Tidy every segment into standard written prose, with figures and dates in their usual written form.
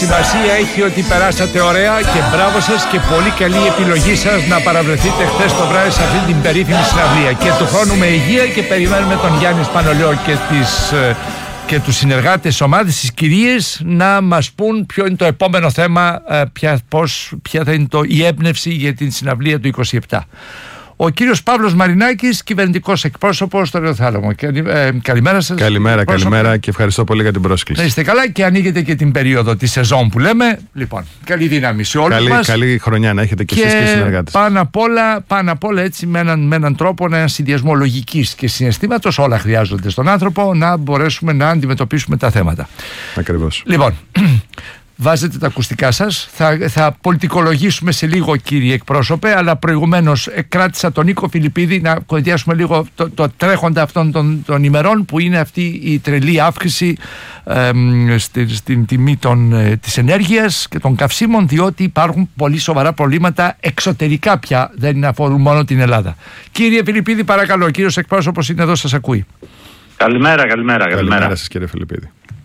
σημασία έχει ότι περάσατε ωραία και μπράβο σας και πολύ καλή επιλογή σας να παραβρεθείτε χθες το βράδυ σε αυτή την περίφημη συναυλία. Και του χρόνου με υγεία και περιμένουμε τον Γιάννη Σπανολιό και τους συνεργάτες της ομάδας, τις κυρίες, να μας πούν ποιο είναι το επόμενο θέμα, ποια θα είναι η έμπνευση για την συναυλία του 27. Ο κύριος Παύλος Μαρινάκης, κυβερνητικός εκπρόσωπος στο Ρεοθάλαμο. Καλημέρα σας. Καλημέρα και ευχαριστώ πολύ για την πρόσκληση. Να είστε καλά και ανοίγετε και την περίοδο τη σεζόν που λέμε. Λοιπόν, καλή δύναμη σε όλους μας. Καλή χρονιά να έχετε και εσείς και οι συνεργάτες. Πάνω απ' όλα έτσι με έναν τρόπο, έναν συνδυασμό λογικής και συναισθήματος, όλα χρειάζονται στον άνθρωπο, να μπορέσουμε να αντιμετωπίσουμε τα θέματα. Ακριβώς. Λοιπόν, βάζετε τα ακουστικά σας. Θα πολιτικολογήσουμε σε λίγο, κύριε εκπρόσωπε, αλλά προηγουμένως κράτησα τον Νίκο Φιλιππίδη να κουβεντιάσουμε λίγο το τρέχοντα αυτών των ημερών, που είναι αυτή η τρελή αύξηση στην τιμή της ενέργειας και των καυσίμων, διότι υπάρχουν πολύ σοβαρά προβλήματα εξωτερικά πια, δεν αφορούν μόνο την Ελλάδα. Κύριε Φιλιππίδη, παρακαλώ, ο κύριος εκπρόσωπος είναι εδώ, σας ακούει. Καλημέρα. Καλημέρα σας, κύριε Φιλιππίδη.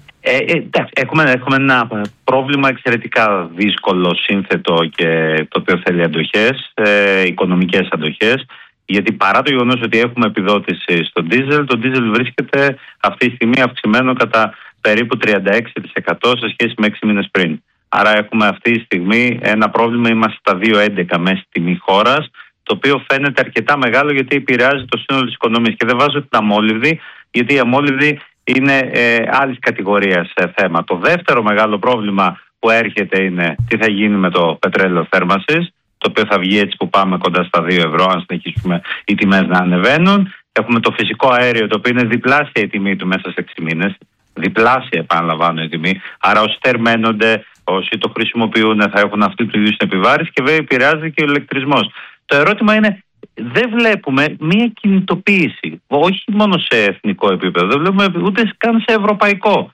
Έχουμε ένα πρόβλημα εξαιρετικά δύσκολο, σύνθετο και το οποίο θέλει αντοχές, οικονομικές αντοχές, γιατί παρά το γεγονός ότι έχουμε επιδότηση στο ντίζελ, το ντίζελ βρίσκεται αυτή τη στιγμή αυξημένο κατά περίπου 36% σε σχέση με 6 μήνες πριν. Άρα έχουμε αυτή τη στιγμή ένα πρόβλημα, είμαστε στα 2,11 μέση τιμή χώρας, το οποίο φαίνεται αρκετά μεγάλο γιατί επηρεάζει το σύνολο της οικονομίας. Και δεν βάζω την αμόλυβδη, γιατί η αμόλυβδη είναι άλλης κατηγορίας θέμα. Το δεύτερο μεγάλο πρόβλημα που έρχεται είναι τι θα γίνει με το πετρέλαιο θέρμανσης, το οποίο θα βγει έτσι που πάμε κοντά στα 2 ευρώ αν συνεχίσουμε οι τιμές να ανεβαίνουν. Έχουμε το φυσικό αέριο, το οποίο είναι διπλάσια η τιμή του μέσα σε 6 μήνες. Διπλάσια, επαναλαμβάνω, η τιμή. Άρα όσοι θερμαίνονται, όσοι το χρησιμοποιούν θα έχουν αυτή του είδους την επιβάρηση και βέβαια επηρεάζει και ο ηλεκτρισμός. Το ερώτημα είναι, δεν βλέπουμε μία κινητοποίηση, όχι μόνο σε εθνικό επίπεδο, δεν βλέπουμε ούτε καν σε ευρωπαϊκό.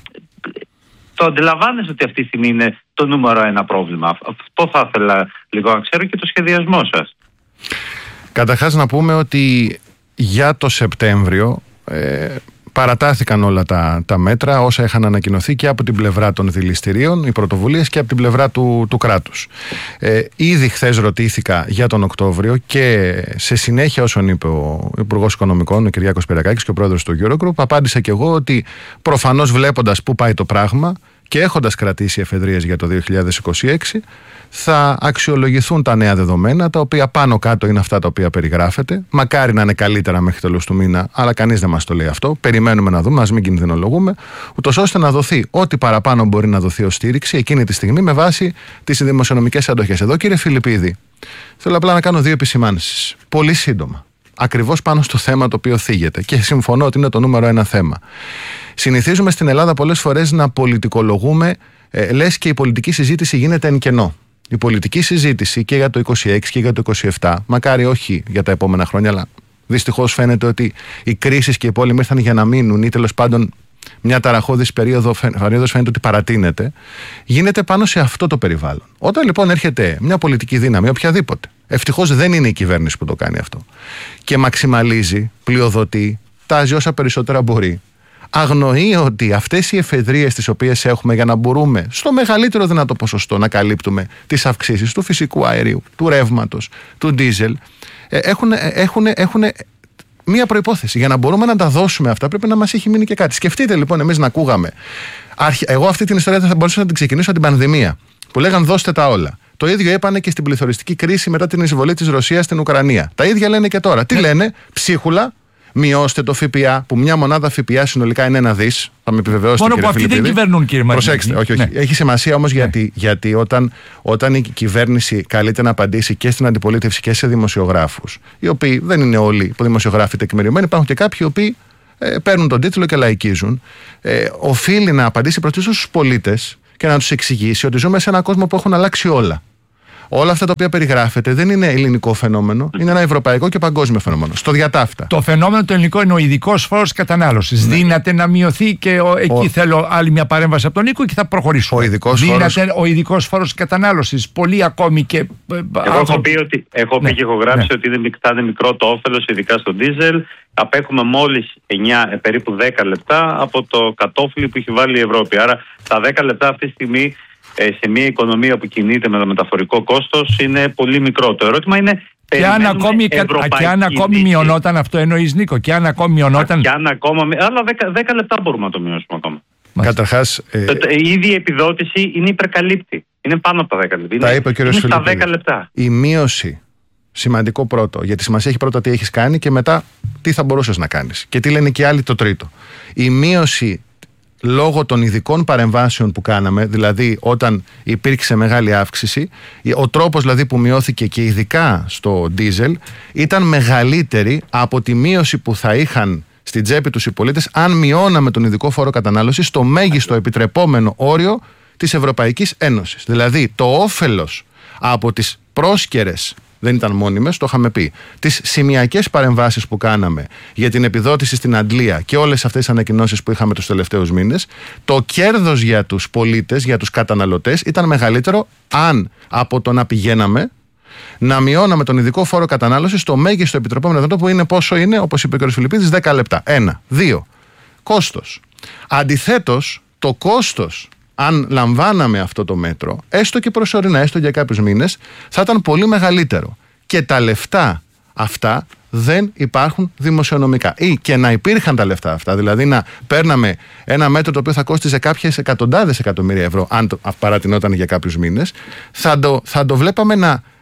Το αντιλαμβάνεσαι ότι αυτή τη στιγμή είναι το νούμερο ένα πρόβλημα. Αυτό θα ήθελα λίγο να ξέρω και το σχεδιασμό σας. Καταρχάς να πούμε ότι για το Σεπτέμβριο παρατάθηκαν όλα τα μέτρα όσα είχαν ανακοινωθεί και από την πλευρά των δηληστηρίων, οι πρωτοβουλίες, και από την πλευρά του κράτους. Ήδη χθες ρωτήθηκα για τον Οκτώβριο και σε συνέχεια όσον είπε ο Υπουργός Οικονομικών, ο Κυριάκος Πυρακάκης, και ο πρόεδρος του Eurogroup, απάντησα και εγώ ότι προφανώς βλέποντας πού πάει το πράγμα και έχοντας κρατήσει εφεδρείες για το 2026, θα αξιολογηθούν τα νέα δεδομένα, τα οποία πάνω κάτω είναι αυτά τα οποία περιγράφεται. Μακάρι να είναι καλύτερα μέχρι τέλος του μήνα, αλλά κανείς δεν μας το λέει αυτό. Περιμένουμε να δούμε, ας μην κινδυνολογούμε, ούτως ώστε να δοθεί ό,τι παραπάνω μπορεί να δοθεί ως στήριξη εκείνη τη στιγμή με βάση τις δημοσιονομικές αντοχές. Εδώ, κύριε Φιλιππίδη, θέλω απλά να κάνω 2 επισημάνσεις. Πολύ σύντομα. Ακριβώς πάνω στο θέμα το οποίο θίγεται. Και συμφωνώ ότι είναι το νούμερο ένα θέμα. Συνηθίζουμε στην Ελλάδα πολλές φορές να πολιτικολογούμε, λες και η πολιτική συζήτηση γίνεται εν κενό. Η πολιτική συζήτηση και για το 26 και για το 27, μακάρι όχι για τα επόμενα χρόνια, αλλά δυστυχώς φαίνεται ότι οι κρίσεις και οι πόλεμοι ήρθαν για να μείνουν, ή τέλος πάντων μια ταραχώδης περίοδος φαίνεται ότι παρατείνεται, γίνεται πάνω σε αυτό το περιβάλλον. Όταν λοιπόν έρχεται μια πολιτική δύναμη, οποιαδήποτε, ευτυχώς δεν είναι η κυβέρνηση που το κάνει αυτό, και μαξιμαλίζει, πλειοδοτεί, τάζει όσα περισσότερα μπορεί, αγνοεί ότι αυτές οι εφεδρείες τις οποίες έχουμε για να μπορούμε στο μεγαλύτερο δυνατό ποσοστό να καλύπτουμε τις αυξήσεις του φυσικού αερίου, του ρεύματος, του ντίζελ, έχουν μία προϋπόθεση. Για να μπορούμε να τα δώσουμε αυτά πρέπει να μας έχει μείνει και κάτι. Σκεφτείτε λοιπόν, εμείς να ακούγαμε. Εγώ αυτή την ιστορία θα μπορούσα να την ξεκινήσω από την πανδημία, που λέγαν δώστε τα όλα. Το ίδιο είπανε και στην πληθωριστική κρίση μετά την εισβολή της Ρωσίας στην Ουκρανία. Τα ίδια λένε και τώρα. Τι λένε? Ψίχουλα. Μειώστε το ΦΠΑ, που μια μονάδα ΦΠΑ συνολικά είναι 1 δις. Θα με επιβεβαιώσετε. Μόνο που αυτοί δεν κυβερνούν, κύριε Μαρινάκη. Προσέξτε, όχι. Ναι. Έχει σημασία όμως γιατί όταν η κυβέρνηση καλείται να απαντήσει και στην αντιπολίτευση και σε δημοσιογράφους, οι οποίοι δεν είναι όλοι που δημοσιογράφοι τεκμηριωμένοι, υπάρχουν και κάποιοι οι οποίοι παίρνουν τον τίτλο και λαϊκίζουν, οφείλει να απαντήσει πρωτίστως στους πολίτες και να τους εξηγήσει ότι ζούμε σε έναν κόσμο που έχουν αλλάξει όλα. Όλα αυτά τα οποία περιγράφεται δεν είναι ελληνικό φαινόμενο, είναι ένα ευρωπαϊκό και παγκόσμιο φαινόμενο. Στο διατάφτα. Το φαινόμενο το ελληνικό είναι ο ειδικός φόρος κατανάλωσης. Ναι. Δύναται να μειωθεί και εκεί θέλω άλλη μια παρέμβαση από τον Νίκο και θα προχωρήσουμε. Ο ειδικός φόρος κατανάλωσης. Πολλοί ακόμη και. Εγώ έχω πει και έχω γράψει ότι θα είναι μικρό το όφελος, ειδικά στο ντίζελ. Απέχουμε μόλις περίπου 10 λεπτά από το κατόφλι που έχει βάλει η Ευρώπη. Άρα τα 10 λεπτά αυτή τη στιγμή σε μια οικονομία που κινείται με το μεταφορικό κόστος είναι πολύ μικρό. Το ερώτημα είναι. Και αν ακόμη μειωνόταν, αυτό εννοείς, Νίκο, και αν ακόμη μειωνόταν. Αλλά 10 λεπτά μπορούμε να το μειώσουμε ακόμα. Καταρχάς, η ίδια επιδότηση είναι υπερκαλύπτη. Είναι πάνω από τα 10 λεπτά. Τα είπε ο κ. Είναι στα 10 λεπτά. Η μείωση, σημαντικό πρώτο, γιατί σημασία έχει πρώτα τι έχεις κάνει και μετά τι θα μπορούσες να κάνεις. Και τι λένε και οι άλλοι το τρίτο. Η μείωση λόγω των ειδικών παρεμβάσεων που κάναμε, δηλαδή όταν υπήρξε μεγάλη αύξηση, ο τρόπος δηλαδή που μειώθηκε και ειδικά στο ντίζελ ήταν μεγαλύτερη από τη μείωση που θα είχαν στην τσέπη τους οι πολίτες αν μειώναμε τον ειδικό φόρο κατανάλωσης στο μέγιστο επιτρεπόμενο όριο της Ευρωπαϊκής Ένωσης. Δηλαδή το όφελος από τις πρόσκαιρες, δεν ήταν μόνιμες, το είχαμε πει, τις σημειακές παρεμβάσεις που κάναμε για την επιδότηση στην αντλία και όλες αυτές τις ανακοινώσεις που είχαμε τους τελευταίους μήνες, το κέρδος για τους πολίτες, για τους καταναλωτές ήταν μεγαλύτερο αν από το να πηγαίναμε να μειώναμε τον ειδικό φόρο κατανάλωσης στο μέγιστο επιτρεπόμενο δυνατό που είναι πόσο είναι, όπως είπε ο κ. Φιλιππίδης, 10 λεπτά. 1. 2. Κόστος. Αντιθέτως, το κόστος, αν λαμβάναμε αυτό το μέτρο, έστω και προσωρινά, έστω για κάποιους μήνες, θα ήταν πολύ μεγαλύτερο. Και τα λεφτά αυτά δεν υπάρχουν δημοσιονομικά. Ή και να υπήρχαν τα λεφτά αυτά, δηλαδή να παίρναμε ένα μέτρο το οποίο θα κόστιζε κάποιες εκατοντάδες εκατομμύρια ευρώ, αν παρατηνόταν για κάποιους μήνες, θα το βλέπαμε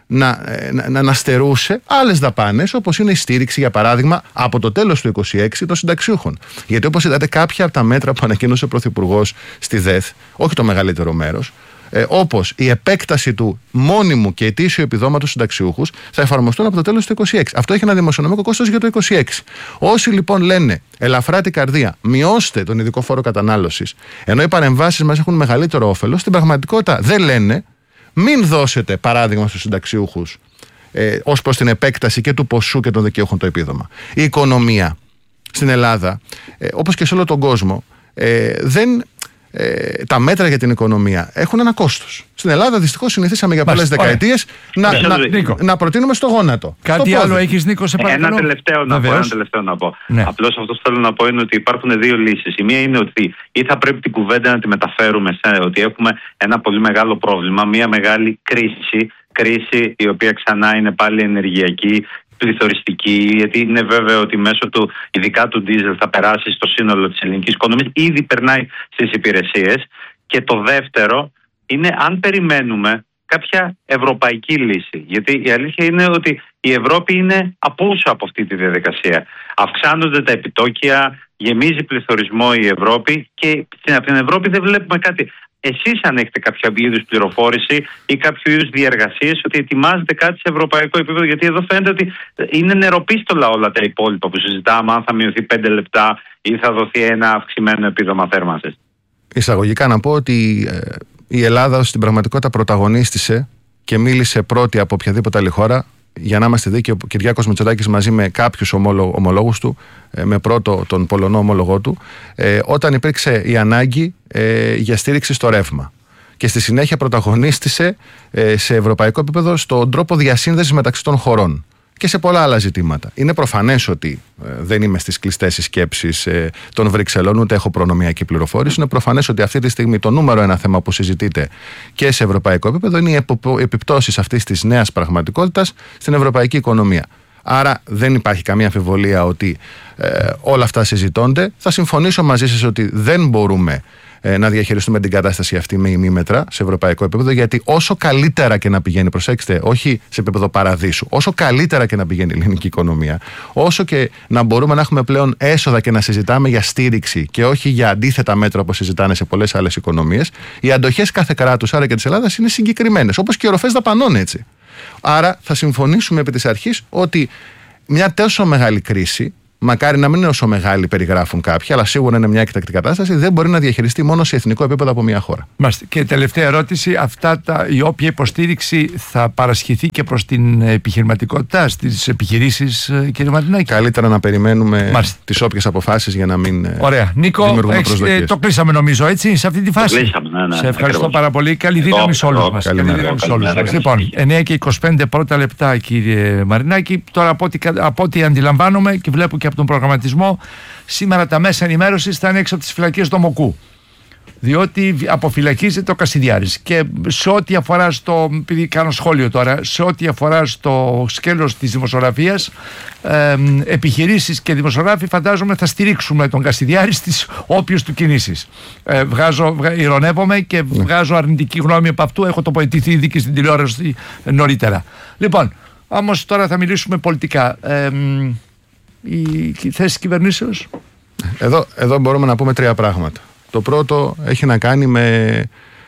να στερούσε άλλες δαπάνες, όπως είναι η στήριξη, για παράδειγμα, από το τέλος του 2026 των συνταξιούχων. Γιατί όπως είδατε, κάποια από τα μέτρα που ανακοίνωσε ο Πρωθυπουργός στη ΔΕΘ, όχι το μεγαλύτερο μέρος, όπως η επέκταση του μόνιμου και ετήσιου επιδόματος συνταξιούχους, θα εφαρμοστούν από το τέλος του 2026. Αυτό έχει ένα δημοσιονομικό κόστος για το 2026. Όσοι λοιπόν λένε ελαφρά την καρδία, μειώστε τον ειδικό φόρο κατανάλωσης, ενώ οι παρεμβάσεις μας έχουν μεγαλύτερο όφελος, στην πραγματικότητα δεν λένε. Μην δώσετε παράδειγμα στους συνταξιούχους ως προς την επέκταση και του ποσού και των δικαιούχων το επίδομα. Η οικονομία στην Ελλάδα, όπως και σε όλο τον κόσμο, τα μέτρα για την οικονομία έχουν ένα κόστος. Στην Ελλάδα δυστυχώς συνηθίσαμε για πολλές δεκαετίες να προτείνουμε στο γόνατο. Κάτι άλλο έχεις, Νίκο, σε παρακαλώ? Ένα τελευταίο να πω. Ναι. Απλώς αυτό που θέλω να πω είναι ότι υπάρχουν δύο λύσεις. Η μία είναι ότι ή θα πρέπει την κουβέντα να τη μεταφέρουμε ότι έχουμε ένα πολύ μεγάλο πρόβλημα, μια μεγάλη κρίση η οποία ξανά είναι πάλι ενεργειακή, πληθωριστική, γιατί είναι βέβαιο ότι μέσω του, ειδικά του ντίζελ, θα περάσει στο σύνολο της ελληνικής οικονομίας, ήδη περνάει στις υπηρεσίες. Και το δεύτερο είναι αν περιμένουμε κάποια ευρωπαϊκή λύση. Γιατί η αλήθεια είναι ότι η Ευρώπη είναι απούσα από αυτή τη διαδικασία. Αυξάνονται τα επιτόκια, γεμίζει πληθωρισμό η Ευρώπη και από την Ευρώπη δεν βλέπουμε κάτι. Εσείς αν έχετε κάποια είδους πληροφόρηση ή κάποιο είδους διεργασίες ότι ετοιμάζετε κάτι σε ευρωπαϊκό επίπεδο, γιατί εδώ φαίνεται ότι είναι νεροπίστολα όλα τα υπόλοιπα που συζητάμε, αν θα μειωθεί 5 λεπτά ή θα δοθεί ένα αυξημένο επίδομα θέρμανσης. Εισαγωγικά να πω ότι η Ελλάδα στην πραγματικότητα πρωταγωνίστησε και μίλησε πρώτη από οποιαδήποτε άλλη χώρα. Για να είμαστε δίκαιοι, ο Κυριάκος Μητσοτάκης μαζί με κάποιους ομολόγους του, με πρώτο τον Πολωνό ομόλογό του, όταν υπήρξε η ανάγκη για στήριξη στο ρεύμα. Και στη συνέχεια πρωταγωνίστησε σε ευρωπαϊκό επίπεδο στον τρόπο διασύνδεσης μεταξύ των χωρών και σε πολλά άλλα ζητήματα. Είναι προφανές ότι δεν είμαι στις κλειστές σκέψεις των Βρυξελών, ούτε έχω προνομιακή πληροφόρηση. Είναι προφανές ότι αυτή τη στιγμή το νούμερο ένα θέμα που συζητείται και σε ευρωπαϊκό επίπεδο είναι οι επιπτώσεις αυτής της νέας πραγματικότητας στην ευρωπαϊκή οικονομία. Άρα δεν υπάρχει καμία αμφιβολία ότι όλα αυτά συζητώνται. Θα συμφωνήσω μαζί σας ότι δεν μπορούμε να διαχειριστούμε την κατάσταση αυτή με ημίμετρα σε ευρωπαϊκό επίπεδο, γιατί όσο καλύτερα και να πηγαίνει, προσέξτε, όχι σε επίπεδο παραδείσου, όσο καλύτερα και να πηγαίνει η ελληνική οικονομία, όσο και να μπορούμε να έχουμε πλέον έσοδα και να συζητάμε για στήριξη και όχι για αντίθετα μέτρα όπως συζητάνε σε πολλές άλλες οικονομίες, οι αντοχές κάθε κράτους, άρα και της Ελλάδας, είναι συγκεκριμένες, όπως και οι οροφές δαπανών, έτσι. Άρα θα συμφωνήσουμε επί της αρχής ότι μια τόσο μεγάλη κρίση, μακάρι να μην είναι όσο μεγάλη περιγράφουν κάποιοι, αλλά σίγουρα είναι μια εκτακτική κατάσταση, δεν μπορεί να διαχειριστεί μόνο σε εθνικό επίπεδο από μια χώρα. Μάλιστα. Και τελευταία ερώτηση, η όποια υποστήριξη θα παρασχεθεί και προς την επιχειρηματικότητα στις επιχειρήσεις, κύριε Μαρινάκη? Καλύτερα να περιμένουμε τις όποιες αποφάσεις για να μην δημιουργούμε προσδοκίες. Το κλείσαμε νομίζω, έτσι, σε αυτή τη φάση. Ναι, σε ευχαριστώ πάρα πολύ. Καλή δύναμη σε όλους μας. Λοιπόν, 9 και 25 πρώτα λεπτά, κύριε Μαρινάκη. Τώρα από ό,τι αντιλαμβάνομαι και βλέπω και από τον προγραμματισμό, σήμερα τα μέσα ενημέρωσης θα είναι έξω από τις φυλακές του Μοκού. διότι αποφυλακίζεται ο Κασιδιάρης. Και σε ό,τι αφορά επειδή κάνω σχόλιο τώρα, σε ό,τι αφορά στο σκέλος της δημοσιογραφίας, επιχειρήσεις και δημοσιογράφοι φαντάζομαι θα στηρίξουμε τον Κασιδιάρη στις όποιες του κινήσεις. Ειρωνεύομαι και βγάζω αρνητική γνώμη από αυτού. Έχω τοποθετηθεί ήδη και στην τηλεόραση νωρίτερα. Λοιπόν, όμως τώρα θα μιλήσουμε πολιτικά. Η θέση κυβερνήσεως. Εδώ μπορούμε να πούμε 3 πράγματα. Το πρώτο έχει να κάνει με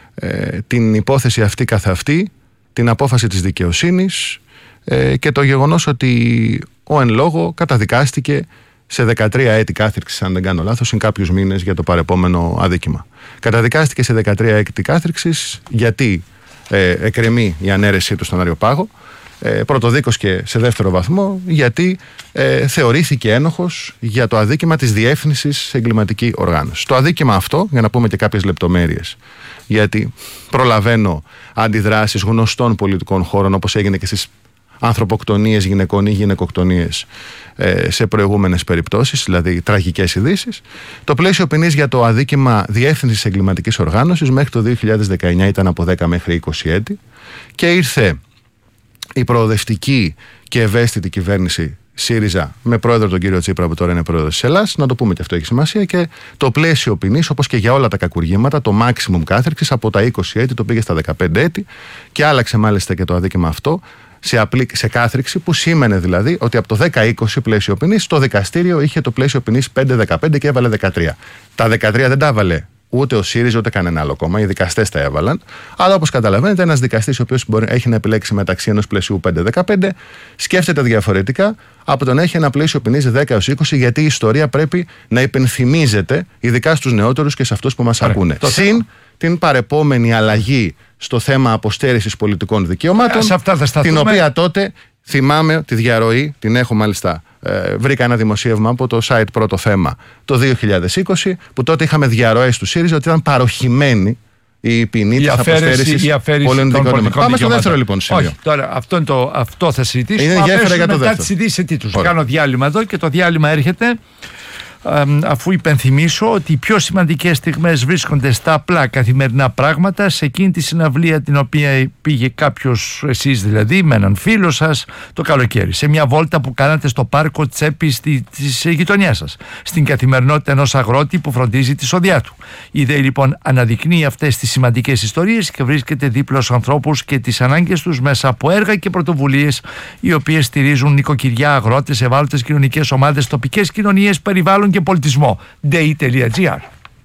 την υπόθεση αυτή καθ' αυτή, την απόφαση της δικαιοσύνης και το γεγονός ότι ο εν λόγω καταδικάστηκε σε 13 έτη κάθριξης, αν δεν κάνω λάθος, είναι κάποιους μήνες για το παρεπόμενο αδίκημα. Καταδικάστηκε σε 13 έτη κάθριξης γιατί εκκρεμεί η ανέρεσή του στον Αριοπάγο. Πρωτοδίκως και σε δεύτερο βαθμό, γιατί θεωρήθηκε ένοχος για το αδίκημα της διεύθυνσης σε εγκληματική οργάνωση. Το αδίκημα αυτό, για να πούμε και κάποιες λεπτομέρειες, γιατί προλαβαίνω αντιδράσεις γνωστών πολιτικών χώρων, όπως έγινε και στις ανθρωποκτονίες γυναικών ή γυναικοκτονίες σε προηγούμενες περιπτώσεις, δηλαδή τραγικές ειδήσεις. Το πλαίσιο ποινής για το αδίκημα διεύθυνσης εγκληματικής οργάνωσης μέχρι το 2019 ήταν από 10 μέχρι 20 έτη και ήρθε η προοδευτική και ευαίσθητη κυβέρνηση ΣΥΡΙΖΑ με πρόεδρο τον κύριο Τσίπρα, που τώρα είναι πρόεδρος της Ελλάδας, να το πούμε και αυτό έχει σημασία, και το πλαίσιο ποινής, όπως και για όλα τα κακουργήματα, το maximum κάθριξης από τα 20 έτη το πήγε στα 15 έτη και άλλαξε μάλιστα και το αδίκημα αυτό σε κάθριξη, που σήμαινε δηλαδή ότι από το 10-20 πλαίσιο ποινής το δικαστήριο είχε το πλαίσιο ποινής 5-15 και έβαλε 13. Τα 13 δεν τα έβαλε ούτε ο ΣΥΡΙΖΑ ούτε κανένα άλλο κόμμα, οι δικαστές τα έβαλαν. Αλλά όπως καταλαβαίνετε, ένας δικαστής ο οποίος έχει να επιλέξει μεταξύ ενός πλαισιού 5-15 σκέφτεται διαφορετικά από το να έχει ένα πλαίσιο ποινής 10-20, γιατί η ιστορία πρέπει να υπενθυμίζεται, ειδικά στους νεότερους και σε αυτούς που μας ακούνε. Συν την παρεπόμενη αλλαγή στο θέμα αποστέρησης πολιτικών δικαιωμάτων, την οποία τότε θυμάμαι τη διαρροή, την έχω μάλιστα. Βρήκα ένα δημοσίευμα από το site Πρώτο Θέμα το 2020, που τότε είχαμε διαρροές του ΣΥΡΙΖΑ ότι ήταν παροχημένη η ποινή της αποστέρησης πολιτικών δικαιωμάτων. Πάμε στο δεύτερο λοιπόν σημείο. Όχι, τώρα αυτό θα συζητήσουμε. Είναι γέφυρα για το μετά τις ειδήσεις τίτλους. Κάνω διάλειμμα εδώ και το διάλειμμα έρχεται αφού υπενθυμίσω ότι οι πιο σημαντικές στιγμές βρίσκονται στα απλά καθημερινά πράγματα, σε εκείνη τη συναυλία την οποία πήγε κάποιος, εσείς δηλαδή, με έναν φίλο σας το καλοκαίρι, σε μια βόλτα που κάνατε στο πάρκο Τσέπη της γειτονιάς σας, στην καθημερινότητα ενός αγρότη που φροντίζει τη σοδιά του. Η ιδέα λοιπόν αναδεικνύει αυτές τις σημαντικές ιστορίες και βρίσκεται δίπλα στους ανθρώπους και τις ανάγκες τους μέσα από έργα και πρωτοβουλίες οι οποίες στηρίζουν νοικοκυριά, αγρότες, ευάλωτες κοινωνικές ομάδες, τοπικές κοινωνίες, περιβάλλον και πολιτισμό. Day.gr.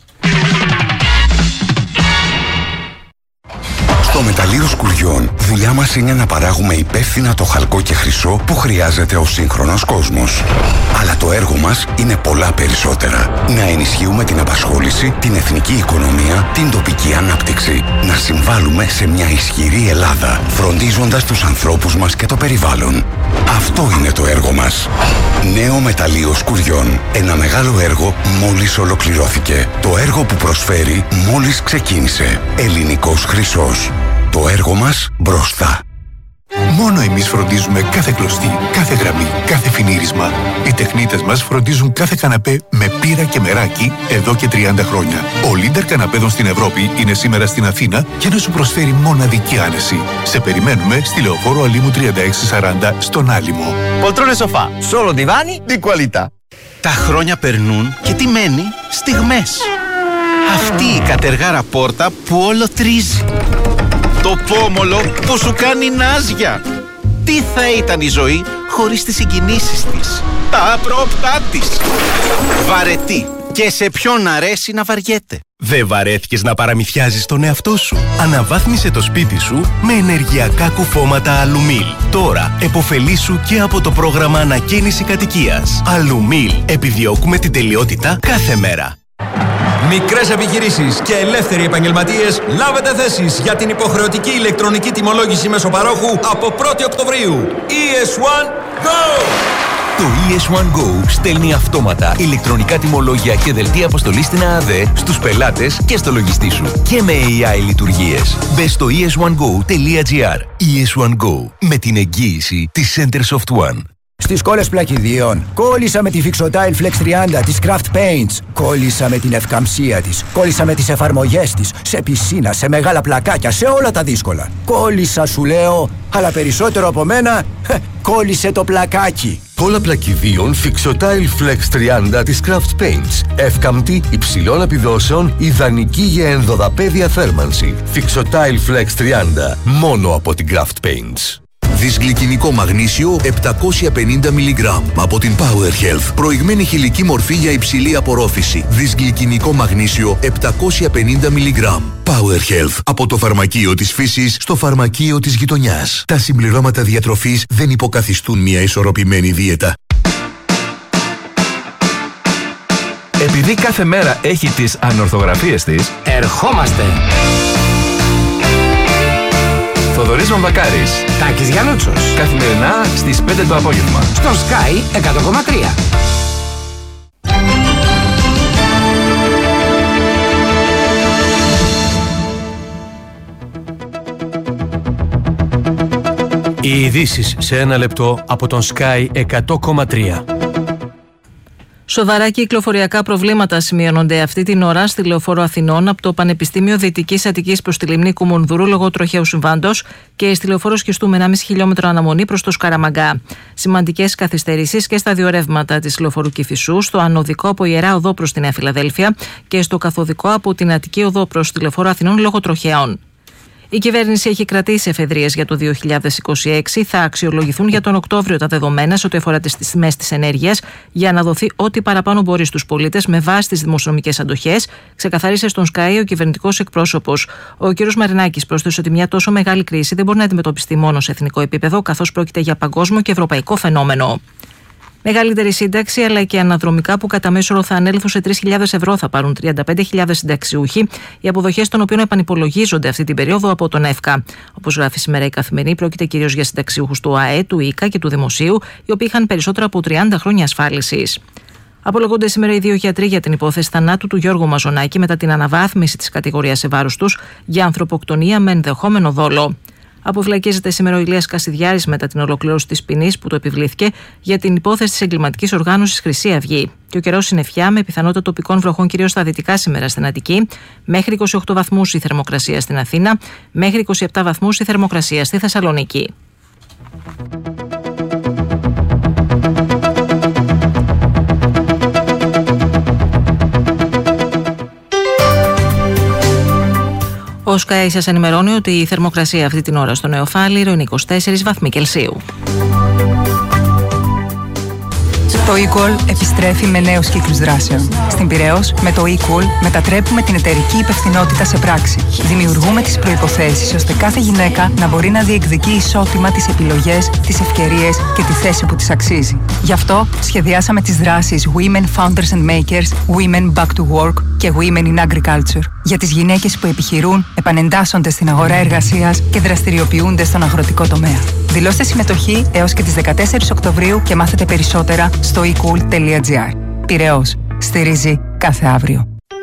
Στο Μεταλλείο Σκουριών, δουλειά μας είναι να παράγουμε υπεύθυνα το χαλκό και χρυσό που χρειάζεται ο σύγχρονος κόσμος. Αλλά το έργο μας είναι πολλά περισσότερα. Να ενισχύουμε την απασχόληση, την εθνική οικονομία, την τοπική ανάπτυξη. Να συμβάλλουμε σε μια ισχυρή Ελλάδα, φροντίζοντας τους ανθρώπους μας και το περιβάλλον. Αυτό είναι το έργο μας. Νέο Μεταλλείο Σκουριών. Ένα μεγάλο έργο μόλις ολοκληρώθηκε. Το έργο που προσφέρει μόλις ξεκίνησε. Ελληνικός χρυσός. Το έργο μας μπροστά. Μόνο εμείς φροντίζουμε κάθε κλωστή, κάθε γραμμή, κάθε φινίρισμα. Οι τεχνίτες μας φροντίζουν κάθε καναπέ με πύρα και μεράκι εδώ και 30 χρόνια. Ο leader καναπέδων στην Ευρώπη είναι σήμερα στην Αθήνα για να σου προσφέρει μοναδική άνεση. Σε περιμένουμε στη Λεωφόρο Αλήμου 3640 στον Άλυμο. Poltrone sofà, solo divani di qualità. Τα χρόνια περνούν και τι μένει? Στιγμές. Αυτή η κατεργάρα πόρτα που όλο τρίζει. Το πόμολο που σου κάνει νάζια. Τι θα ήταν η ζωή χωρίς τις συγκινήσεις της, τα απρόπτά της. Βαρετή. Και σε ποιον αρέσει να βαριέται. Δεν βαρέθηκες να παραμυθιάζεις τον εαυτό σου? Αναβάθμισε το σπίτι σου με ενεργειακά κουφώματα Αλουμίλ. Τώρα επωφελήσου και από το πρόγραμμα ανακαίνιση κατοικίας. Αλουμίλ. Επιδιώκουμε την τελειότητα κάθε μέρα. Μικρές επιχειρήσεις και ελεύθεροι επαγγελματίες, λάβετε θέσεις για την υποχρεωτική ηλεκτρονική τιμολόγηση μεσοπαρόχου από 1η Οκτωβρίου. ES1 Go! Το ES1 Go στέλνει αυτόματα ηλεκτρονικά τιμολόγια και δελτία αποστολής στην ΑΑΔΕ στους πελάτες και στο λογιστή σου. Και με AI λειτουργίες. Μπες στο es1go.gr. ES1 Go. Με την εγγύηση της Centersoft One. Στις κόλλες πλακιδίων. Κόλλησα με τη Fixotile Flex 30 της Craft Paints. Κόλλησα με την ευκαμψία της. Κόλλησα με τις εφαρμογές της. Σε πισίνα, σε μεγάλα πλακάκια, σε όλα τα δύσκολα. Κόλλησα σου λέω, αλλά περισσότερο από μένα, κόλλησε το πλακάκι. Κόλλα πλακιδίων Fixotile Flex 30 της Craft Paints. Εύκαμπτη, υψηλών επιδόσεων, ιδανική για ενδοδαπέδια θέρμανση. Fixotile Flex 30, μόνο από την Craft Paints. Δυσγλυκινικό μαγνήσιο 750 mg από την Power Health. Προηγμένη χηλική μορφή για υψηλή απορρόφηση. Δυσγλυκινικό μαγνήσιο 750 mg. Power Health. Από το φαρμακείο της φύσης στο φαρμακείο της γειτονιάς. Τα συμπληρώματα διατροφής δεν υποκαθιστούν μια ισορροπημένη δίαιτα. Επειδή κάθε μέρα έχει τις ανορθογραφίες της, ερχόμαστε! Θοδωρής Μαμβακάρης, Τάκης Γιαννούτσος. Καθημερινά στις 5 το απόγευμα. Στο Sky 100,3. Οι ειδήσεις σε ένα λεπτό από τον Sky 100,3. Σοβαρά κυκλοφοριακά προβλήματα σημειώνονται αυτή την ώρα στη Λεωφόρο Αθηνών από το Πανεπιστήμιο Δυτικής Αττικής προς τη λιμνή Κουμουνδούρου λόγω τροχαίου συμβάντος και στη Λεωφόρο Σχιστού με 1,5 χιλιόμετρο αναμονή προς το Σκαραμαγκά. Σημαντικές καθυστερήσεις και στα δύο ρεύματα της Λεωφόρου Κηφισού, στο ανωδικό από Ιερά Οδό προς τη Νέα Φιλαδέλφια και στο καθοδικό από την Αττική Οδό προς τη Λεωφόρο Αθηνών λόγω τροχαίων. Η κυβέρνηση έχει κρατήσει εφεδρείες για το 2026. Θα αξιολογηθούν για τον Οκτώβριο τα δεδομένα σε ό,τι αφορά τις τιμές της ενέργειας για να δοθεί ό,τι παραπάνω μπορεί στους πολίτες με βάση τις δημοσιονομικές αντοχές, ξεκαθάρισε στον Sky ο κυβερνητικός εκπρόσωπος. Ο κ. Μαρινάκης πρόσθεσε ότι μια τόσο μεγάλη κρίση δεν μπορεί να αντιμετωπιστεί μόνο σε εθνικό επίπεδο, καθώς πρόκειται για παγκόσμιο και ευρωπαϊκό φαινόμενο. Μεγαλύτερη σύνταξη αλλά και αναδρομικά που κατά μέσο όρο θα ανέλθουν σε 3.000 ευρώ θα πάρουν 35.000 συνταξιούχοι, οι αποδοχές των οποίων επανυπολογίζονται αυτή την περίοδο από τον ΕΦΚΑ. Όπως γράφει σήμερα η Καθημερινή, πρόκειται κυρίως για συνταξιούχους του ΑΕ, του ΙΚΑ και του Δημοσίου, οι οποίοι είχαν περισσότερα από 30 χρόνια ασφάλισης. Απολογούνται σήμερα οι δύο γιατροί για την υπόθεση θανάτου του Γιώργου Μαζονάκη μετά την αναβάθμιση της κατηγορίας σε βάρος τους για ανθρωποκτονία με ενδεχόμενο δόλο. Αποφυλακίζεται σήμερα ο Ηλίας Κασιδιάρης μετά την ολοκλήρωση της ποινής που το επιβλήθηκε για την υπόθεση της εγκληματικής οργάνωσης Χρυσή Αυγή. Και ο καιρός συννεφιά με πιθανότητα τοπικών βροχών κυρίως στα δυτικά σήμερα στην Αττική, μέχρι 28 βαθμούς η θερμοκρασία στην Αθήνα, μέχρι 27 βαθμούς η θερμοκρασία στη Θεσσαλονίκη. Ο Sky σας ενημερώνει ότι η θερμοκρασία αυτή την ώρα στο Νεοφάλιρο είναι 24 βαθμοί Κελσίου. Το eCall επιστρέφει με νέους κύκλους δράσεων. Στην Πειραιώς, με το eCall μετατρέπουμε την εταιρική υπευθυνότητα σε πράξη. Δημιουργούμε τις προϋποθέσεις ώστε κάθε γυναίκα να μπορεί να διεκδικεί ισότιμα τις επιλογές, τις ευκαιρίες και τη θέση που της αξίζει. Γι' αυτό σχεδιάσαμε τις δράσεις Women Founders and Makers, Women Back to Work και Women in Agriculture για τις γυναίκες που επιχειρούν, επανεντάσσονται στην αγορά εργασίας και δραστηριοποιούνται στον αγροτικό τομέα. Δηλώστε συμμετοχή έως και τις 14 Οκτωβρίου και μάθετε περισσότερα στο ecool.gr. Πειραιώς. Στηρίζει κάθε αύριο.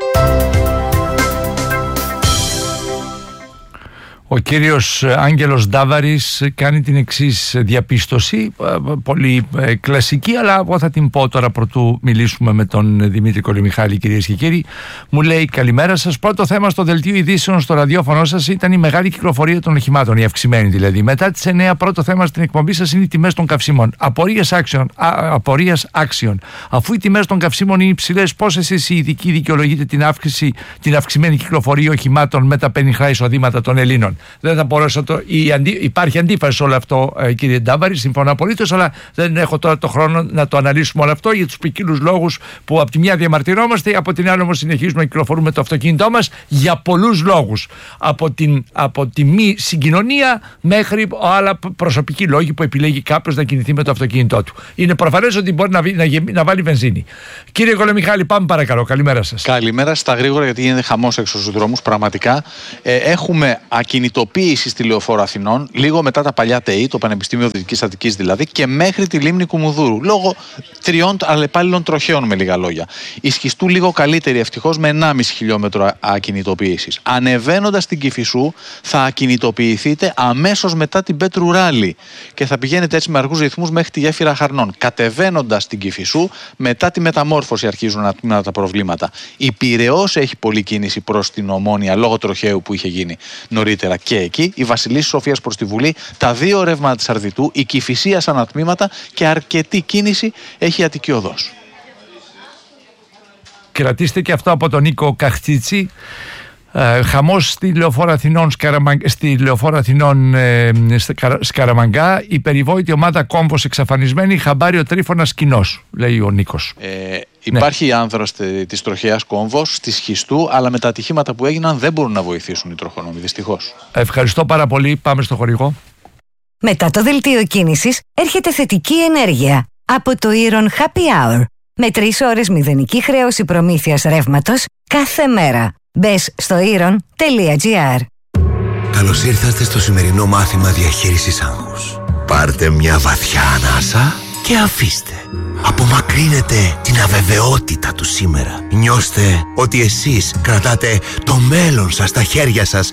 Ο κύριος Άγγελος Ντάβαρης κάνει την εξής διαπίστωση, πολύ κλασική, αλλά εγώ θα την πω τώρα πρωτού μιλήσουμε με τον Δημήτρη Κολυμιχάλη, κυρίες και κύριοι. Μου λέει: καλημέρα σας. Πρώτο θέμα στο δελτίο ειδήσεων στο ραδιόφωνο σας ήταν η μεγάλη κυκλοφορία των οχημάτων, η αυξημένη δηλαδή. Μετά τις 9, πρώτο θέμα στην εκπομπή σας είναι οι τιμές των καυσίμων. Απορίας άξιων. Αφού οι τιμές των καυσίμων είναι υψηλές, πώς εσείς οι ειδικοί δικαιολογείτε την αυξημένη κυκλοφορία οχημάτων με τα πενιχρά εισοδήματα των Ελλήνων? Δεν θα μπορέσω υπάρχει αντίφαση σε όλο αυτό, κύριε Ντάβαρη, συμφωνώ απολύτως, αλλά δεν έχω τώρα το χρόνο να το αναλύσουμε όλο αυτό για τους ποικίλους λόγους που από τη μια διαμαρτυρόμαστε, από την άλλη όμως συνεχίζουμε να κυκλοφορούμε το αυτοκίνητό μας για πολλούς λόγους. Από τη μη συγκοινωνία μέχρι άλλα προσωπικοί λόγοι που επιλέγει κάποιος να κινηθεί με το αυτοκίνητό του. Είναι προφανές ότι μπορεί να βάλει βενζίνη. Κύριε Κολεμιχάλη, πάμε παρακαλώ. Καλημέρα σας. Καλημέρα, στα γρήγορα, γιατί γίνεται χαμός έξω στους δρόμους. Πραγματικά έχουμε ακινητικότητα ακινητοποίηση στη Λεωφόρο Αθηνών, λίγο μετά τα παλιά ΤΕΗ, το Πανεπιστήμιο Δυτικής Αττικής δηλαδή, και μέχρι τη λίμνη Κουμουνδούρου, λόγω 3 αλλεπάλληλων τροχαίων, με λίγα λόγια. Η Σχιστού λίγο καλύτερη, ευτυχώς, με 1,5 χιλιόμετρο ακινητοποίησης. Ανεβαίνοντας στην Κηφισού, θα ακινητοποιηθείτε αμέσως μετά την Πέτρου Ράλη και θα πηγαίνετε έτσι με αργούς ρυθμούς μέχρι τη γέφυρα Χαρνών. Κατεβαίνοντας στην Κηφισού, μετά τη μεταμόρφωση αρχίζουν να τμήματα τα προβλήματα. Η Πειραιώς έχει πολλή κίνηση προς την Ομόνια λόγω τροχαίου που είχε γίνει νωρίτερα και εκεί. Η Βασιλίσσης Σοφίας προς τη Βουλή, τα 2 ρεύματα της Αρδιτού, η Κηφισία σαν ανατμήματα και αρκετή κίνηση έχει η Αττική Οδός. Κρατήστε και αυτό από τον Νίκο Καχτσίτσι. Χαμός στη Λεωφόρο Αθηνών Σκαραμαγκά. Η περιβόητη ομάδα κόμβος εξαφανισμένη. Χαμπάρι ο Τρίφωνας κοινός, λέει ο Νίκος. Υπάρχει η άνθρας της τροχαίας κόμβος, στη Σχιστού, αλλά με τα ατυχήματα που έγιναν δεν μπορούν να βοηθήσουν οι τροχονόμοι, δυστυχώς. Ευχαριστώ πάρα πολύ. Πάμε στο χορηγό. Μετά το δελτίο κίνησης έρχεται θετική ενέργεια από το Iron Happy Hour. Με 3 ώρες μηδενική χρέωση προμήθειας ρεύματος κάθε μέρα. Μπες στο iron.gr. Καλώς ήρθατε στο σημερινό μάθημα διαχείρισης άγχους. Πάρτε μια βαθιά ανάσα και αφήστε. Απομακρύνετε την αβεβαιότητα του σήμερα. Νιώστε ότι εσείς κρατάτε το μέλλον σας στα χέρια σας.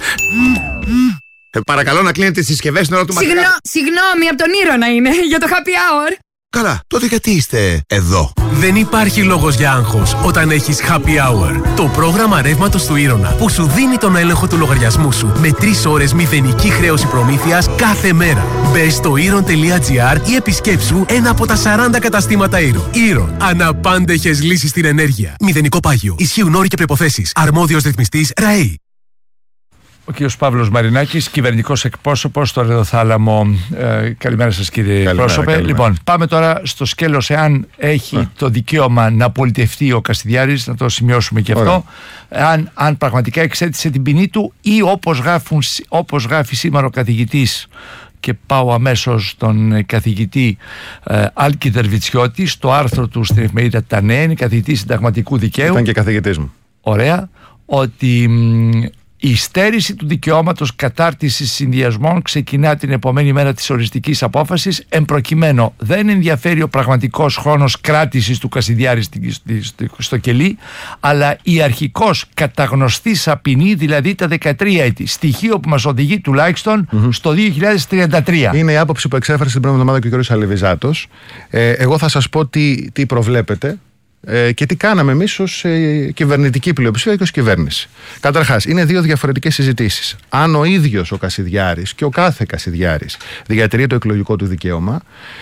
Παρακαλώ να κλείνετε τις συσκευές στην ώρα του μαθήματος. Συγγνώμη, από τον Ήρωνα είναι, για το happy hour. Καλά, τότε γιατί είστε εδώ? Δεν υπάρχει λόγος για άγχος όταν έχεις Happy Hour. Το πρόγραμμα ρεύματος του Ήρωνα που σου δίνει τον έλεγχο του λογαριασμού σου με 3 ώρες μηδενική χρέωση προμήθειας κάθε μέρα. Μπες στο Iron.gr ή επισκέψου ένα από τα 40 καταστήματα Iron. Iron. Αναπάντεχες λύσεις στην ενέργεια. Μηδενικό πάγιο. Ισχύουν όροι και προϋποθέσεις. Αρμόδιος ρυθμιστής ΡΑΕΗ. Ο κύριος Παύλος Μαρινάκης, κυβερνητικός εκπρόσωπος στο Ρεδοθάλαμο. Καλημέρα σας, κύριε πρόσωπε. Λοιπόν, πάμε τώρα στο σκέλος εάν έχει το δικαίωμα να πολιτευτεί ο Κασιδιάρης, να το σημειώσουμε και αυτό. Αν πραγματικά εξέτησε την ποινή του ή όπως γράφει σήμερα ο καθηγητής, και πάω αμέσως στον καθηγητή Άλκη Δερβιτσιώτη, στο άρθρο του στην εφημερίδα Τα Νέα, είναι καθηγητής συνταγματικού δικαίου. Ήταν και καθηγητής μου. Ωραία. Ότι η στέρηση του δικαιώματος κατάρτισης συνδυασμών ξεκινά την επομένη μέρα της οριστικής απόφασης. Εμπροκειμένου δεν ενδιαφέρει ο πραγματικός χρόνος κράτησης του Κασιδιάρη στο κελί, αλλά η αρχικώς καταγνωστήσα ποινή, δηλαδή τα 13 έτη. Στοιχείο που μας οδηγεί τουλάχιστον στο 2033. Είναι η άποψη που εξέφρασε την πρώτη εβδομάδα και ο κ. Αλεβιζάτος. Εγώ θα σας πω τι προβλέπετε. Και τι κάναμε εμείς ως κυβερνητική πλειοψηφία και ως κυβέρνηση. Καταρχάς, είναι 2 διαφορετικές συζητήσεις. Αν ο ίδιος ο Κασιδιάρης και ο κάθε Κασιδιάρης διατηρεί το εκλογικό του δικαίωμα,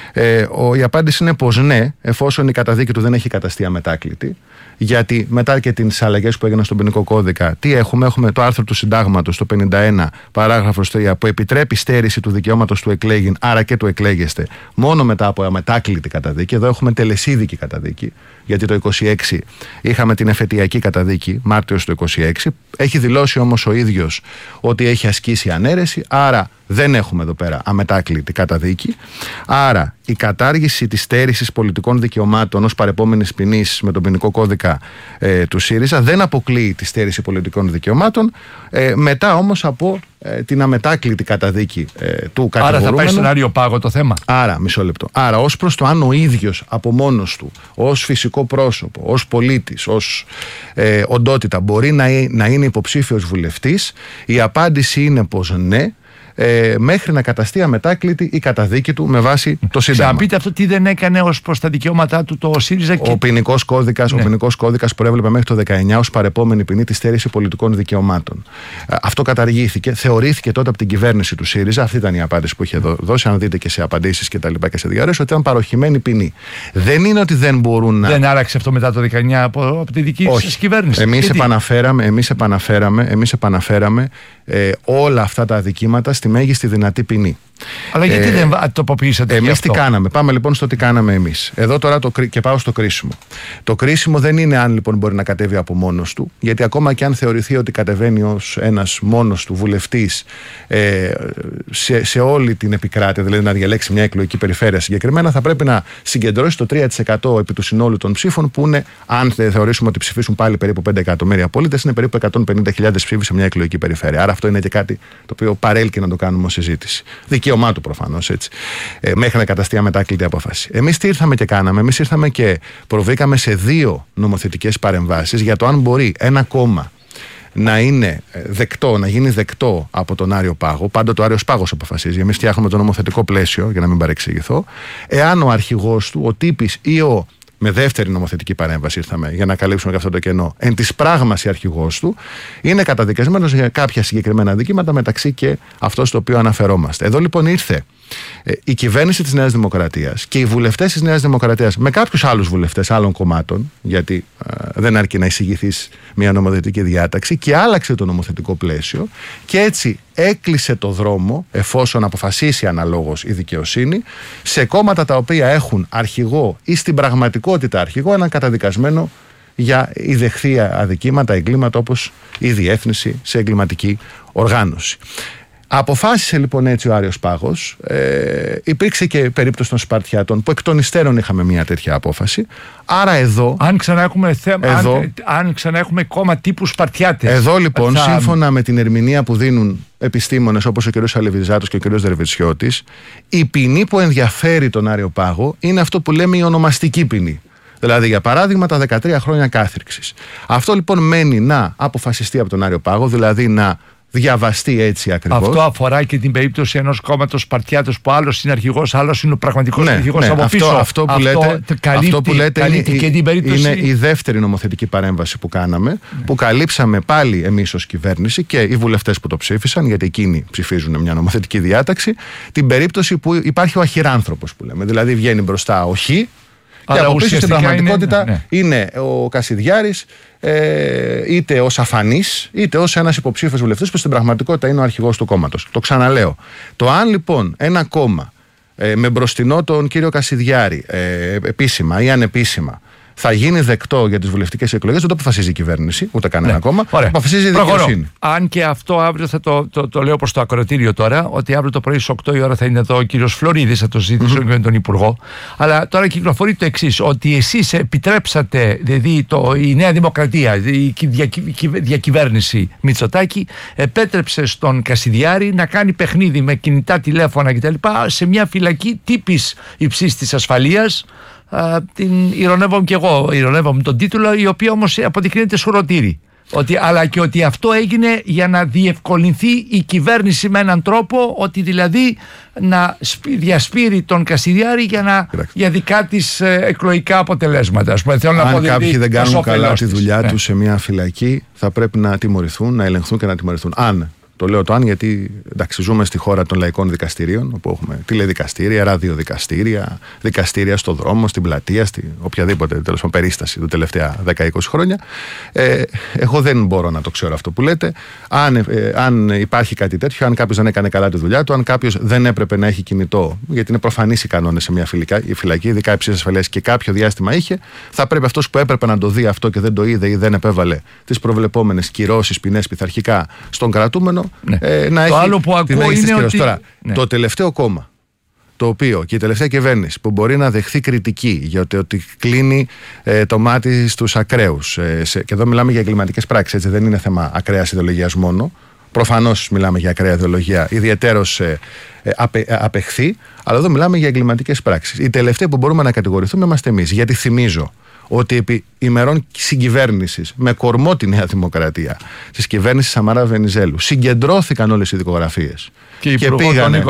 η απάντηση είναι πως ναι, εφόσον η καταδίκη του δεν έχει καταστεί αμετάκλητη. Γιατί μετά και τις αλλαγές που έγιναν στον ποινικό κώδικα, τι έχουμε? Έχουμε το άρθρο του Συντάγματος, το 51, παράγραφος 3, που επιτρέπει στέρηση του δικαιώματος του εκλέγην, άρα και του εκλέγεστε, μόνο μετά από αμετάκλητη καταδίκη. Εδώ έχουμε τελεσίδικη καταδίκη, γιατί το 26 είχαμε την εφετειακή καταδίκη, Μάρτιος του 26. Έχει δηλώσει όμως ο ίδιος ότι έχει ασκήσει ανέρεση, άρα δεν έχουμε εδώ πέρα αμετάκλητη καταδίκη. Άρα η κατάργηση της στέρησης πολιτικών δικαιωμάτων ως παρεπόμενης ποινής με τον ποινικό κώδικα του ΣΥΡΙΖΑ δεν αποκλείει τη στέρηση πολιτικών δικαιωμάτων, μετά όμως από την αμετάκλητη καταδίκη του κατηγορούμενου. Άρα θα πάει στον Άριο Πάγο το θέμα. Άρα, μισό λεπτό. Άρα, ως προς το αν ο ίδιος από μόνος του, ως φυσικό πρόσωπο, ως πολίτης, ως οντότητα μπορεί να είναι υποψήφιος βουλευτής, η απάντηση είναι πως ναι, μέχρι να καταστεί αμετάκλητη η καταδίκη του με βάση το Σύνταγμα. Ξαναπείτε αυτό, τι δεν έκανε ως προς τα δικαιώματά του το ΣΥΡΙΖΑ? Ο ποινικός κώδικας προέβλεπε μέχρι το 19 ως παρεπόμενη ποινή τη στέρηση πολιτικών δικαιωμάτων. Αυτό καταργήθηκε, θεωρήθηκε τότε από την κυβέρνηση του ΣΥΡΙΖΑ, αυτή ήταν η απάντηση που είχε δώσει, αν δείτε και σε απαντήσεις και τα λοιπά και σε διαρρές, ότι ήταν παροχημένη ποινή. Δεν είναι ότι δεν μπορούν να. Δεν άραξε αυτό μετά το 19 από τη δική της κυβέρνηση? Εμείς επαναφέραμε όλα αυτά τα αδικήματα στη μέγιστη δυνατή ποινή. Αλλά γιατί δεν τοποποιήσατε εμείς τι κάναμε? Πάμε λοιπόν στο τι κάναμε εμείς. Εδώ τώρα και πάω στο κρίσιμο. Το κρίσιμο δεν είναι αν λοιπόν μπορεί να κατέβει από μόνος του, γιατί ακόμα και αν θεωρηθεί ότι κατεβαίνει ως ένας μόνος του βουλευτής σε όλη την επικράτεια, δηλαδή να διαλέξει μια εκλογική περιφέρεια συγκεκριμένα, θα πρέπει να συγκεντρώσει το 3% επί του συνόλου των ψήφων, που είναι, αν θεωρήσουμε ότι ψηφίσουν πάλι περίπου 5 εκατομμύρια πολίτες, είναι περίπου 150.000 ψήφοι σε μια εκλογική περιφέρεια. Άρα αυτό είναι και κάτι το οποίο παρέλκει να το κάνουμε ως συζήτηση. Δικαίωμά του προφανώς, έτσι. Μέχρι να καταστεί αμετάκλητη απόφαση. Εμείς τι ήρθαμε και κάναμε? Εμείς ήρθαμε και προβήκαμε σε 2 νομοθετικές παρεμβάσεις για το αν μπορεί ένα κόμμα να είναι δεκτό, να γίνει δεκτό από τον Άριο Πάγο. Πάντοτε ο Άριος Πάγος αποφασίζει. Εμείς φτιάχνουμε το νομοθετικό πλαίσιο, για να μην παρεξηγηθώ. Εάν ο αρχηγός του, ο τύπης ή με δεύτερη νομοθετική παρέμβαση ήρθαμε για να καλύψουμε και αυτό το κενό, εν της πράγμας η αρχηγός του είναι καταδικασμένος για κάποια συγκεκριμένα δικήματα, μεταξύ και αυτό στο οποίο αναφερόμαστε. Εδώ λοιπόν ήρθε η κυβέρνηση της Νέας Δημοκρατίας και οι βουλευτές της Νέας Δημοκρατίας με κάποιους άλλους βουλευτές άλλων κομμάτων, γιατί δεν αρκεί να εισηγηθείς μια νομοθετική διάταξη, και άλλαξε το νομοθετικό πλαίσιο και έτσι έκλεισε το δρόμο, εφόσον αποφασίσει αναλόγως η δικαιοσύνη, σε κόμματα τα οποία έχουν αρχηγό ή στην πραγματικότητα αρχηγό έναν καταδικασμένο για ιδεχθεία αδικήματα, εγκλήματα, όπως η διεύθυνση σε εγκληματική οργάνωση. Αποφάσισε λοιπόν έτσι ο Άριος Πάγος. Υπήρξε και περίπτωση των Σπαρτιάτων που εκ των υστέρων είχαμε μια τέτοια απόφαση. Άρα εδώ, αν ξανά έχουμε κόμμα τύπου Σπαρτιάτες, εδώ λοιπόν σύμφωνα με την ερμηνεία που δίνουν επιστήμονες όπως ο κ. Αλεβιζάτος και ο κ. Δερβιτσιώτης, η ποινή που ενδιαφέρει τον Άριο Πάγο είναι αυτό που λέμε η ονομαστική ποινή. Δηλαδή, για παράδειγμα, τα 13 χρόνια κάθριξης. Αυτό λοιπόν μένει να αποφασιστεί από τον Άριο Πάγο, δηλαδή να διαβαστεί έτσι ακριβώς. Αυτό αφορά και την περίπτωση ενός κόμματος Σπαρτιάτος που άλλος είναι αρχηγός, άλλος είναι ο πραγματικός αρχηγός από πίσω. Αυτό που λέτε είναι η δεύτερη νομοθετική παρέμβαση που κάναμε, που καλύψαμε πάλι εμείς ως κυβέρνηση και οι βουλευτές που το ψήφισαν, γιατί εκείνοι ψηφίζουν μια νομοθετική διάταξη, την περίπτωση που υπάρχει ο αχυράνθρωπος που λέμε. Δηλαδή βγαίνει μπροστά ο Χ, και από πίσω στην πραγματικότητα είναι ο Κασιδιάρης, είτε ως αφανής, είτε ως ένας υποψήφιος βουλευτής που στην πραγματικότητα είναι ο αρχηγός του κόμματος. Το ξαναλέω. Το αν λοιπόν ένα κόμμα με μπροστινό τον κύριο Κασιδιάρη επίσημα ή ανεπίσημα θα γίνει δεκτό για τις βουλευτικές εκλογές, δεν το αποφασίζει η κυβέρνηση, ούτε κανένα κόμμα. Το αποφασίζει η δικαιοσύνη. Αν και αυτό αύριο θα το λέω προς το ακροατήριο τώρα, ότι αύριο το πρωί στις 8 η ώρα θα είναι εδώ ο κύριος Φλωρίδης, θα το ζητήσω και με τον Υπουργό. Αλλά τώρα κυκλοφορεί το εξής, ότι εσείς επιτρέψατε, δηλαδή η Νέα Δημοκρατία, η διακυβέρνηση Μητσοτάκη, επέτρεψε στον Κασιδιάρη να κάνει παιχνίδι με κινητά τηλέφωνα κτλ. Σε μια φυλακή τύπης υψής της ασφαλείας. Την ηρωνεύομαι και εγώ, ηρωνεύομαι τον τίτλο, η οποία όμως αποδεικνύεται σουρωτήρη. Αλλά και ότι αυτό έγινε για να διευκολυνθεί η κυβέρνηση με έναν τρόπο, ότι δηλαδή να διασπείρει τον Κασιδιάρη για δικά της εκλογικά αποτελέσματα. Αν κάποιοι δεν κάνουν καλά τη δουλειά τους σε μια φυλακή, θα πρέπει να τιμωρηθούν, να ελεγχθούν και να τιμωρηθούν. Το λέω το αν, γιατί εντάξει, ζούμε στη χώρα των λαϊκών δικαστηρίων, όπου έχουμε τηλεδικαστήρια, ραδιοδικαστήρια, δικαστήρια στο δρόμο, στην πλατεία, οποιαδήποτε τέλος πάντων περίσταση τα τελευταία 10-20 χρόνια. Εγώ δεν μπορώ να το ξέρω αυτό που λέτε. Αν υπάρχει κάτι τέτοιο, αν κάποιος δεν έκανε καλά τη δουλειά του, αν κάποιος δεν έπρεπε να έχει κινητό, γιατί είναι προφανής οι κανόνες σε μια φυλακή, ειδικά υψηλής ασφαλείας, και κάποιο διάστημα είχε, θα πρέπει αυτός που έπρεπε να το δει αυτό και δεν το είδε ή δεν επέβαλε τις προβλεπόμενες κυρώσεις, ποινές, πειθαρχικά στον κρατούμενο. Να το άλλο που ακούω είναι ότι τώρα, το τελευταίο κόμμα, το οποίο και η τελευταία κυβέρνηση που μπορεί να δεχθεί κριτική για ότι κλείνει το μάτι στους ακραίους, και εδώ μιλάμε για εγκληματικές πράξεις, έτσι, δεν είναι θέμα ακραίας ιδεολογίας μόνο. Προφανώς μιλάμε για ακραία ιδεολογία, ιδιαιτέρως απεχθή, αλλά εδώ μιλάμε για εγκληματικές πράξεις. Οι τελευταίοι που μπορούμε να κατηγορηθούμε είμαστε εμείς, γιατί θυμίζω ότι επί ημερών συγκυβέρνησης με κορμό τη Νέα Δημοκρατία, της κυβέρνησης Σαμαρά Βενιζέλου, συγκεντρώθηκαν όλες οι δικογραφίες. Και πήγανε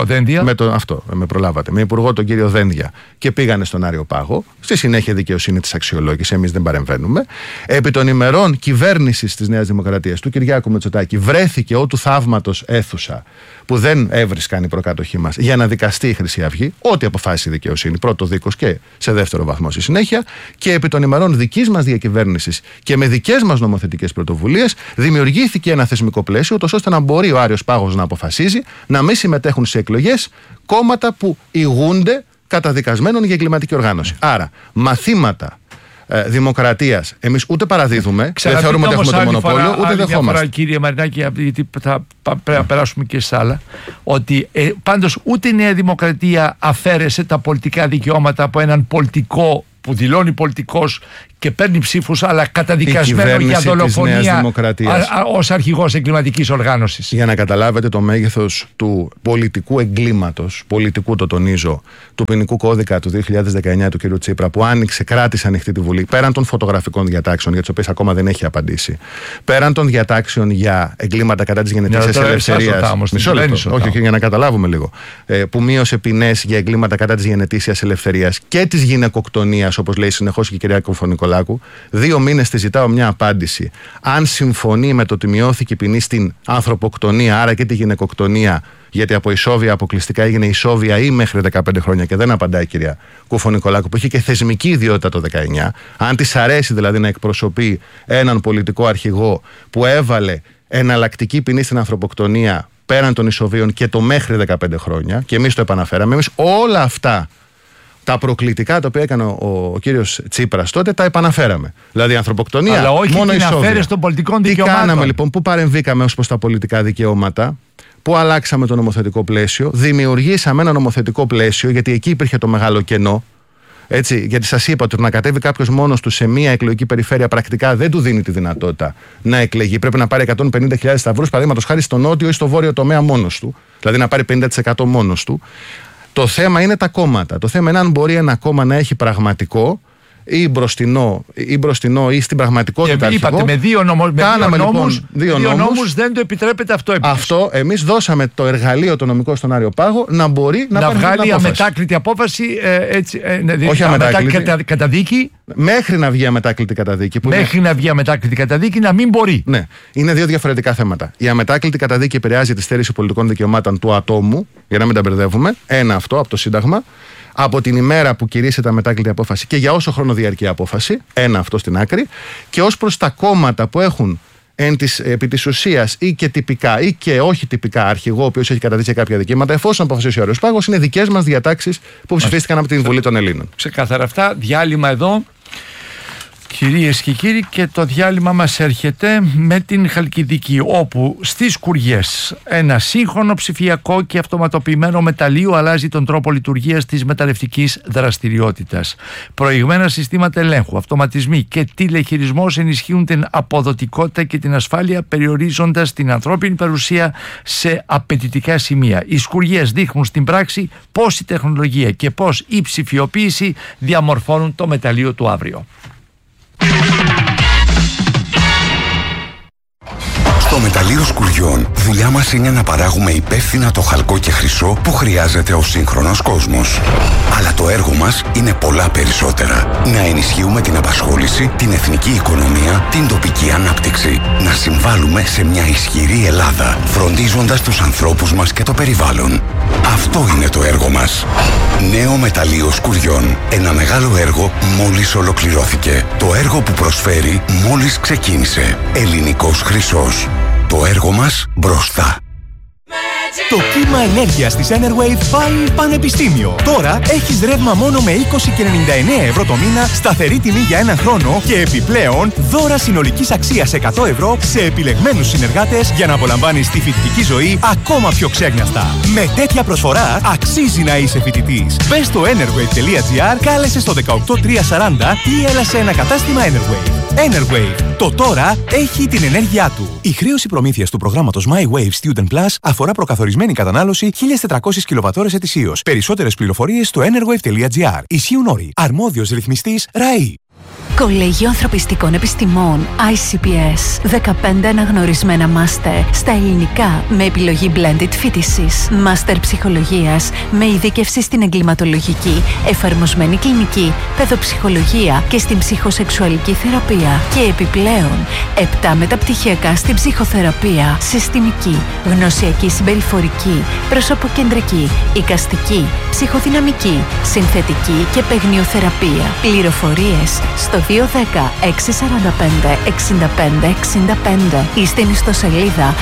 με προλάβατε, με υπουργό τον κύριο Δένδια, και πήγανε στον Άριο Πάγο. Στη συνέχεια δικαιοσύνη της αξιολόγησης, εμείς δεν παρεμβαίνουμε. Επί των ημερών κυβέρνησης της Νέας Δημοκρατίας του Κυριάκου Μητσοτάκη βρέθηκε ότου θαύματος αίθουσα που δεν έβρισκαν οι προκάτοχοί μας για να δικαστεί η Χρυσή Αυγή, ό,τι αποφάσισε η δικαιοσύνη, πρώτο δίκος και σε δεύτερο βαθμό στη συνέχεια. Και επί των ημερών δικής μας διακυβέρνησης και με δικές μας νομοθετικές πρωτοβουλίες, δημιουργήθηκε ένα θεσμικό πλαίσιο, ώστε να μπορεί ο Άριος Πάγος να αποφασίζει να μην συμμετέχουν σε εκλογές κόμματα που ηγούνται καταδικασμένων για εγκληματική οργάνωση. Άρα, μαθήματα δημοκρατίας εμείς ούτε παραδίδουμε, δεν θεωρούμε ότι έχουμε το μονοπόλιο, ούτε δεχόμαστε. Κύριε Μαρινάκη, γιατί θα πρέπει να περάσουμε και σε άλλα, ότι πάντως ούτε η Νέα Δημοκρατία αφαίρεσε τα πολιτικά δικαιώματα από έναν πολιτικό που δηλώνει πολιτικός και παίρνει ψήφους, αλλά καταδικασμένο για δολοφονία ως αρχηγός εγκληματικής οργάνωσης. Για να καταλάβετε το μέγεθος του πολιτικού εγκλήματος, πολιτικού το τονίζω, του ποινικού κώδικα του 2019 του κ. Τσίπρα, που κράτησε ανοιχτή τη Βουλή, πέραν των φωτογραφικών διατάξεων, για τις οποίες ακόμα δεν έχει απαντήσει, πέραν των διατάξεων για εγκλήματα κατά της γενετήσιας ελευθερίας. Μισό λεπτό, όχι, για να καταλάβουμε λίγο. Που μείωσε ποινές για εγκλήματα κατά της γενετήσιας ελευθερίας και της γυναικοκτονίας, όπως λέει συνεχώς και η κυρία Κουφωνικολάκου. 2 μήνες τη ζητάω μια απάντηση. Αν συμφωνεί με το ότι μειώθηκε η ποινή στην ανθρωποκτονία, άρα και τη γυναικοκτονία, γιατί από ισόβια αποκλειστικά έγινε ισόβια ή μέχρι 15 χρόνια, και δεν απαντάει η κυρία Κουφωνικολάκου, που είχε και θεσμική ιδιότητα το 19. Αν της αρέσει δηλαδή να εκπροσωπεί έναν πολιτικό αρχηγό που έβαλε εναλλακτική ποινή στην ανθρωποκτονία πέραν των ισοβίων και το μέχρι 15 χρόνια, και εμείς το επαναφέραμε, εμείς όλα αυτά τα προκλητικά τα οποία έκανε ο κύριος Τσίπρας τότε τα επαναφέραμε. Δηλαδή ανθρωποκτονία, αλλά όχι μόνο την ισόβια. αφαίρεση των πολιτικών δικαιωμάτων. Τι κάναμε λοιπόν, πού παρεμβήκαμε ως προς τα πολιτικά δικαιώματα, πού αλλάξαμε το νομοθετικό πλαίσιο, δημιουργήσαμε ένα νομοθετικό πλαίσιο, γιατί εκεί υπήρχε το μεγάλο κενό. Έτσι, γιατί σας είπα ότι να κατέβει κάποιος μόνος του σε μία εκλογική περιφέρεια πρακτικά δεν του δίνει τη δυνατότητα να εκλεγεί. Πρέπει να πάρει 150.000 σταυρούς, παραδείγματος χάρη στο νότιο ή στο βόρειο τομέα μόνος του. Δηλαδή να πάρει 50% μόνος του. Το θέμα είναι τα κόμματα. Το θέμα είναι αν μπορεί ένα κόμμα να έχει πραγματικό ή μπροστινό ή στην πραγματικότητα αρχηγό. Είπατε με δύο νόμους δεν το επιτρέπεται αυτό επίσης. Αυτό εμείς δώσαμε το εργαλείο το νομικό στον Άριο Πάγο να μπορεί να βγάλει αμετάκλητη απόφαση, όχι αμετάκλητη, καταδίκη. Μέχρι να βγει αμετάκλητη καταδίκη. Μέχρι να βγει αμετάκλητη καταδίκη να μην μπορεί. Ναι, είναι δύο διαφορετικά θέματα. Η αμετάκλητη καταδίκη επηρεάζει τη στέρηση πολιτικών δικαιωμάτων του ατόμου, για να μην τα μπερδεύουμε. Ένα αυτό από το Σύνταγμα. Από την ημέρα που κηρύσσεται αμετάκλητη απόφαση και για όσο χρόνο διαρκεί απόφαση. Ένα αυτό στην άκρη. Και ως προς τα κόμματα που έχουν επί της ουσίας ή και τυπικά ή και όχι τυπικά αρχηγό, ο οποίος έχει καταδείξει κάποια δικαιώματα, εφόσον αποφασίσει ο Άριος Πάγος, είναι δικές μας διατάξεις που ψηφίστηκαν από την Βουλή των Ελλήνων. Ξεκάθαρα αυτά. Διάλειμμα εδώ. Κυρίες και κύριοι, και το διάλειμμα μας έρχεται με την Χαλκιδική, όπου στις Σκουριές ένα σύγχρονο ψηφιακό και αυτοματοποιημένο μεταλλείο αλλάζει τον τρόπο λειτουργίας της μεταλλευτικής δραστηριότητας. Προηγμένα συστήματα ελέγχου, αυτοματισμοί και τηλεχειρισμός ενισχύουν την αποδοτικότητα και την ασφάλεια, περιορίζοντας την ανθρώπινη παρουσία σε απαιτητικά σημεία. Οι Σκουριές δείχνουν στην πράξη πώς η τεχνολογία και πώς η ψηφιοποίηση διαμορφώνουν το μεταλλείο του αύριο. Στο μεταλλείο Σκουριών, δουλειά μας είναι να παράγουμε υπεύθυνα το χαλκό και χρυσό που χρειάζεται ο σύγχρονος κόσμος. Αλλά το έργο μας είναι πολλά περισσότερα. Να ενισχύουμε την απασχόληση, την εθνική οικονομία, την τοπική ανάπτυξη. Να συμβάλλουμε σε μια ισχυρή Ελλάδα, φροντίζοντας τους ανθρώπους μας και το περιβάλλον. Αυτό είναι το έργο μας. Νέο μεταλλείο Σκουριών. Ένα μεγάλο έργο μόλις ολοκληρώθηκε. Το έργο που προσφέρει μόλις ξεκίνησε. Ελληνικός χρυσός. Το έργο μας μπροστά. Το κύμα ενέργειας της Enerwave πάλι πανεπιστήμιο. Τώρα έχεις ρεύμα μόνο με 20,99 ευρώ το μήνα, σταθερή τιμή για έναν χρόνο και επιπλέον δώρα συνολικής αξίας 100 ευρώ σε επιλεγμένους συνεργάτες για να απολαμβάνεις τη φοιτητική ζωή ακόμα πιο ξέγνιαστα. Με τέτοια προσφορά αξίζει να είσαι φοιτητής. Μπες στο enerwave.gr, κάλεσε στο 18340 ή έλα σε ένα κατάστημα Enerwave. Enerwave. Το τώρα έχει την ενέργειά του. Η χρέωση προμήθειας του προγράμματος My Wave Student Plus αφορά προκαθορισμένη κατανάλωση 1.400 κιλοβατώρες ετησίως. Περισσότερες πληροφορίες στο enerwave.gr. Ισχύουν όροι. Αρμόδιος ρυθμιστής ΡΑΗ. Κολέγιο Ανθρωπιστικών Επιστημών ICPS. 15 αναγνωρισμένα μάστερ στα ελληνικά με επιλογή blended φοιτησης. Μάστερ ψυχολογίας με ειδίκευση στην εγκληματολογική, εφαρμοσμένη κλινική, παιδοψυχολογία και στην ψυχοσεξουαλική θεραπεία. Και επιπλέον 7 μεταπτυχιακά στην ψυχοθεραπεία, συστημική, γνωσιακή συμπεριφορική, προσωποκεντρική, εικαστική, ψυχοδυναμική, συνθετική και παιγνιοθεραπεία. Πληροφορίες στο 210-645-65-65 ή στην ιστοσελίδα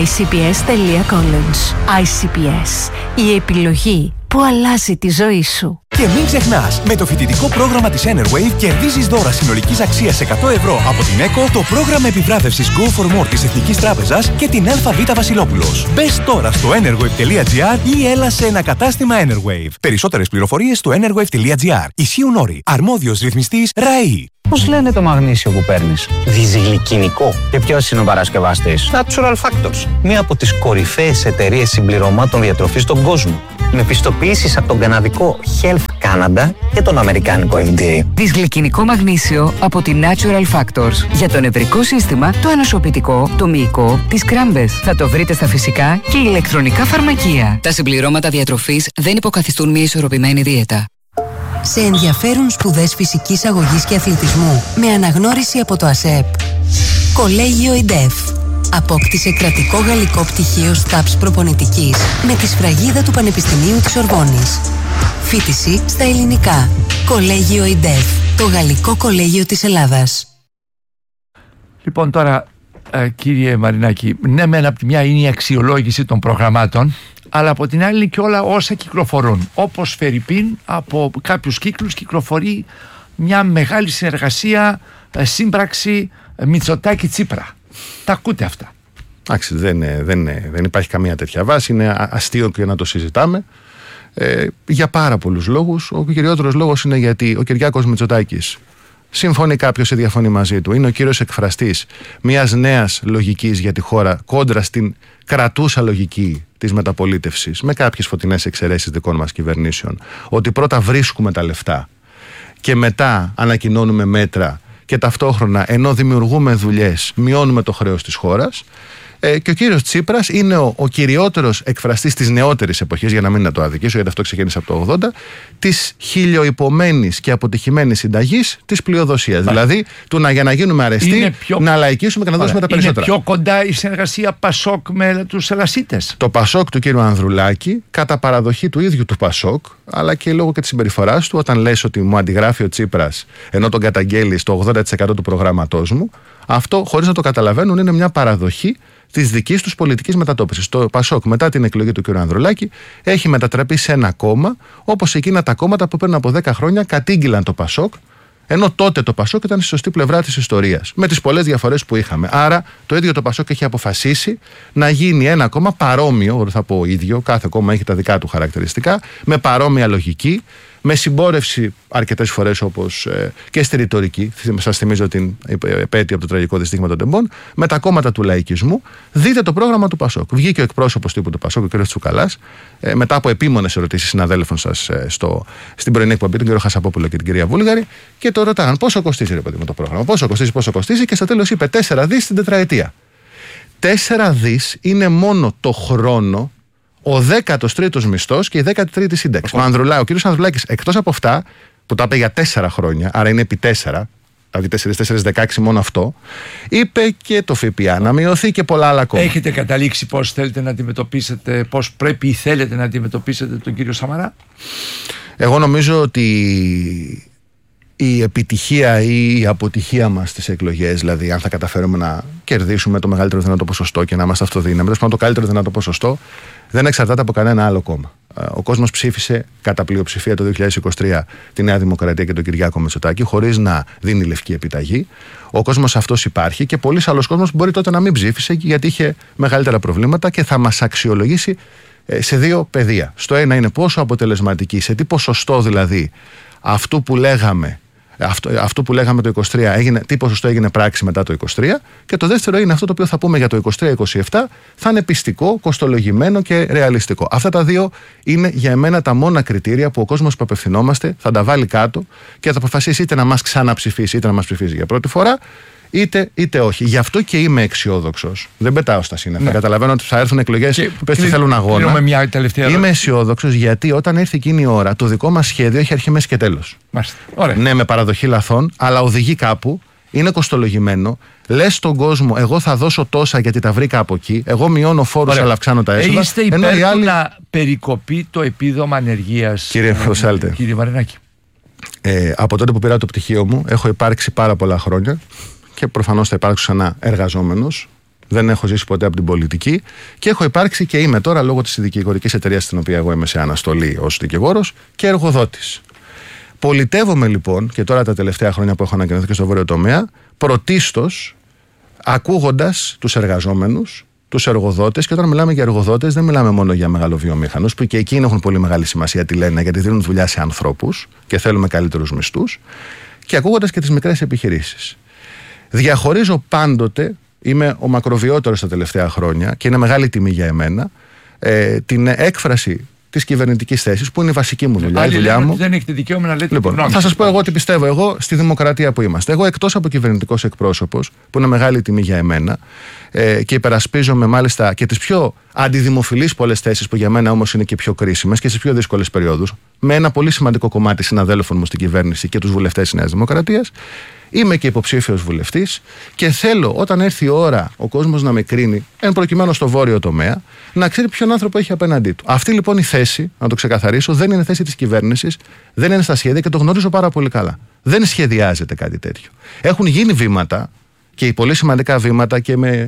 icps.college. ICPS. Η επιλογή που αλλάζει τη ζωή σου. Και μην ξεχνάς, με το φοιτητικό πρόγραμμα της Enerwave κερδίζεις δώρα συνολικής αξίας 100 ευρώ από την ΕΚΟ, το πρόγραμμα επιβράβευσης Go for More της Εθνικής Τράπεζας και την ΑΒ Βασιλόπουλος. Μπες τώρα στο enerwave.gr ή έλα σε ένα κατάστημα Enerwave. Περισσότερες πληροφορίες στο enerwave.gr. Ισχύουν όροι. Αρμόδιος ρυθμιστής ΡΑΗ. Πώς λένε το μαγνήσιο που παίρνεις? Δυσγλυκινικό. Και ποιος είναι ο παρασκευαστής? Natural Factors. Μία από τις κορυφαίες εταιρείες συμπληρωμάτων διατροφής στον κόσμο. Με πιστοποιήσεις από τον καναδικό Health Canada και τον αμερικάνικο FDA. Δυσγλυκινικό μαγνήσιο από τη Natural Factors. Για το νευρικό σύστημα, το ανοσοποιητικό, το μυϊκό, τις κράμπες. Θα το βρείτε στα φυσικά και ηλεκτρονικά φαρμακεία. Τα συμπληρώματα διατροφής δεν υποκαθιστούν μια ισορροπημένη δίαιτα. Σε ενδιαφέρουν σπουδές φυσικής αγωγής και αθλητισμού με αναγνώριση από το ΑΣΕΠ. Κολέγιο ΙΝΤΕΦ. Απόκτησε κρατικό γαλλικό πτυχίο ΣΤΑΠΣ προπονητικής με τη σφραγίδα του Πανεπιστημίου της Ορβόνης. Φοίτηση στα ελληνικά. Κολέγιο ΙΝΤΕΦ. Το γαλλικό κολέγιο της Ελλάδας. Λοιπόν, τώρα, κύριε Μαρινάκη, ναι, μεν από τη μια είναι η αξιολόγηση των προγραμμάτων, αλλά από την άλλη και όλα όσα κυκλοφορούν. Όπως φερειπίν, από κάποιους κύκλους κυκλοφορεί μια μεγάλη συνεργασία, σύμπραξη Μητσοτάκη-Τσίπρα. Τα ακούτε αυτά? Εντάξει, δεν υπάρχει καμία τέτοια βάση. Είναι αστείο και να το συζητάμε. Για πάρα πολλούς λόγους. Ο κυριότερος λόγος είναι γιατί ο Κυριάκος Μητσοτάκης, συμφωνεί κάποιος ή διαφωνεί μαζί του, είναι ο κύριος εκφραστής μιας νέας λογικής για τη χώρα κόντρα στην κρατούσα λογική της μεταπολίτευσης, με κάποιες φωτεινές εξαιρέσεις δικών μας κυβερνήσεων, ότι πρώτα βρίσκουμε τα λεφτά και μετά ανακοινώνουμε μέτρα και ταυτόχρονα ενώ δημιουργούμε δουλειές μειώνουμε το χρέος της χώρας. Και ο κύριος Τσίπρας είναι ο κυριότερος εκφραστής της νεότερης εποχής, για να μην το αδικήσω, γιατί αυτό ξεκίνησε από το 80, της χιλιοϊπωμένης και αποτυχημένης συνταγής της πλειοδοσίας. Δηλαδή, για να γίνουμε αρεστοί, να λαϊκίσουμε και να δώσουμε τα περισσότερα. Είναι πιο κοντά η συνεργασία Πασόκ με τους Ελασίτες. Το Πασόκ του κύριου Ανδρουλάκη, κατά παραδοχή του ίδιου του Πασόκ, αλλά και λόγω και της συμπεριφοράς του, όταν λες ότι μου αντιγράφει ο Τσίπρας, ενώ τον καταγγέλει στο 80% του προγράμματός μου, αυτό, χωρίς να το καταλαβαίνουν, είναι μια παραδοχή της δικής τους πολιτικής μετατόπισης. Το Πασόκ, μετά την εκλογή του κ. Ανδρουλάκη, έχει μετατραπεί σε ένα κόμμα, όπως εκείνα τα κόμματα που πριν από 10 χρόνια κατήγγυλαν το Πασόκ, ενώ τότε το Πασόκ ήταν στη σωστή πλευρά της ιστορίας, με τις πολλές διαφορές που είχαμε. Άρα, το ίδιο το Πασόκ έχει αποφασίσει να γίνει ένα κόμμα παρόμοιο, δεν θα πω ίδιο, κάθε κόμμα έχει τα δικά του χαρακτηριστικά, με παρόμοια λογική, με συμπόρευση αρκετές φορές όπως και στη ρητορική. Σας θυμίζω την επέτειο από το τραγικό δυστύχημα των Τεμπών, με τα κόμματα του λαϊκισμού. Δείτε το πρόγραμμα του Πασόκ. Βγήκε ο εκπρόσωπος τύπου του Πασόκ, ο κ. Τσουκαλάς, μετά από επίμονες ερωτήσεις συναδέλφων σας στην πρωινή εκπομπή, τον κ. Χασαπόπουλο και την κυρία Βούλγαρη, και το ρωτάγαν πόσο κοστίζει, ρε παιδί μου, το πρόγραμμα, πόσο κοστίζει, και στο τέλος είπε 4 δις την τετραετία. 4 δις είναι μόνο το χρόνο, ο 13ος μισθός και η 13η σύνταξη. Ο κύριος Ανδρουλάκης, εκτός από αυτά, που τα είπε για 4 χρόνια, άρα είναι επί 4, δηλαδή 4-4-16 μόνο αυτό, είπε και το ΦΠΑ να μειωθεί και πολλά άλλα ακόμα. Έχετε καταλήξει πώς θέλετε να αντιμετωπίσετε, πώς πρέπει ή θέλετε να αντιμετωπίσετε τον κύριο Σαμαρά? Εγώ νομίζω ότι η επιτυχία ή η αποτυχία μας στις εκλογές, δηλαδή αν θα καταφέρουμε να κερδίσουμε το μεγαλύτερο δυνατό ποσοστό και να είμαστε αυτοδύναμοι, το καλύτερο δυνατό ποσοστό, δεν εξαρτάται από κανένα άλλο κόμμα. Ο κόσμος ψήφισε κατά πλειοψηφία το 2023 τη Νέα Δημοκρατία και τον Κυριάκο Μητσοτάκη, χωρίς να δίνει λευκή επιταγή. Ο κόσμος αυτός υπάρχει και πολλοί άλλος κόσμος μπορεί τότε να μην ψήφισε γιατί είχε μεγαλύτερα προβλήματα και θα μας αξιολογήσει σε 2 πεδία. Στο ένα είναι πόσο αποτελεσματική, σε τι ποσοστό δηλαδή αυτό που λέγαμε το 23 τι ποσοστό έγινε πράξη μετά το 23, και το δεύτερο είναι αυτό το οποίο θα πούμε για το 23-27 θα είναι πιστικό, κοστολογημένο και ρεαλιστικό. Αυτά τα 2 είναι για εμένα τα μόνα κριτήρια που ο κόσμος που απευθυνόμαστε θα τα βάλει κάτω και θα αποφασίσει είτε να μας ξαναψηφίσει είτε να μας ψηφίσει για πρώτη φορά, είτε όχι. Γι' αυτό και είμαι αισιόδοξος. Δεν πετάω στα σύννεφα. Καταλαβαίνω ότι θα έρθουν εκλογές που πες τι θέλουν αγώνα. Είμαι αισιόδοξος γιατί όταν ήρθε εκείνη η ώρα, το δικό μας σχέδιο έχει αρχή, μέση και τέλος. Ναι, με παραδοχή λαθών, αλλά οδηγεί κάπου, είναι κοστολογημένο. Λες στον κόσμο, εγώ θα δώσω τόσα γιατί τα βρήκα από εκεί. Εγώ μειώνω φόρους, αλλά αυξάνω τα έσοδα. Είστε υπέρ να περικοπεί το επίδομα ανεργίας, κύριε Μαρινάκη? Κύριε Μαρινάκη. Από τότε που πήρα το πτυχίο μου, έχω υπάρξει πάρα πολλά χρόνια και προφανώς θα υπάρξω σαν εργαζόμενος. Δεν έχω ζήσει ποτέ από την πολιτική και έχω υπάρξει και είμαι τώρα λόγω της δικηγορικής εταιρείας στην οποία εγώ είμαι σε αναστολή ως δικηγόρος και εργοδότης. Πολιτεύομαι λοιπόν και τώρα τα τελευταία χρόνια που έχω ανακοινωθεί και στο βόρειο τομέα, πρωτίστως ακούγοντας τους εργαζόμενους, τους εργοδότες, και όταν μιλάμε για εργοδότες δεν μιλάμε μόνο για μεγαλοβιομήχανους που και εκείνοι έχουν πολύ μεγάλη σημασία τι λένε, γιατί δίνουν δουλειά σε ανθρώπους και θέλουμε καλύτερους μισθούς, και ακούγοντας και τις μικρές επιχειρήσεις. Διαχωρίζω πάντοτε, είμαι ο μακροβιότερος τα τελευταία χρόνια και είναι μεγάλη τιμή για εμένα, την έκφραση της κυβερνητικής θέσης που είναι η βασική μου δουλειά. Άλλοι λένε μου. ότι δεν έχετε δικαίωμα να λέτε Λοιπόν, θα σας πω εγώ τι πιστεύω εγώ στη δημοκρατία που είμαστε. Εγώ, εκτός από κυβερνητικός εκπρόσωπος, που είναι μεγάλη τιμή για εμένα, και υπερασπίζομαι μάλιστα και τις πιο αντιδημοφιλείς πολλές θέσεις που για μένα όμως είναι και πιο κρίσιμες και στις πιο δύσκολες περιόδους, με ένα πολύ σημαντικό κομμάτι συναδέλφων μου στην κυβέρνηση και τους βουλευτές της Νέας Δημοκρατίας. Είμαι και υποψήφιος βουλευτής και θέλω όταν έρθει η ώρα ο κόσμος να με κρίνει, εν προκειμένου στο βόρειο τομέα, να ξέρει ποιον άνθρωπο έχει απέναντί του. Αυτή λοιπόν η θέση, να το ξεκαθαρίσω, δεν είναι θέση της κυβέρνησης, δεν είναι στα σχέδια και το γνωρίζω πάρα πολύ καλά. Δεν σχεδιάζεται κάτι τέτοιο. Έχουν γίνει βήματα και πολύ σημαντικά βήματα και με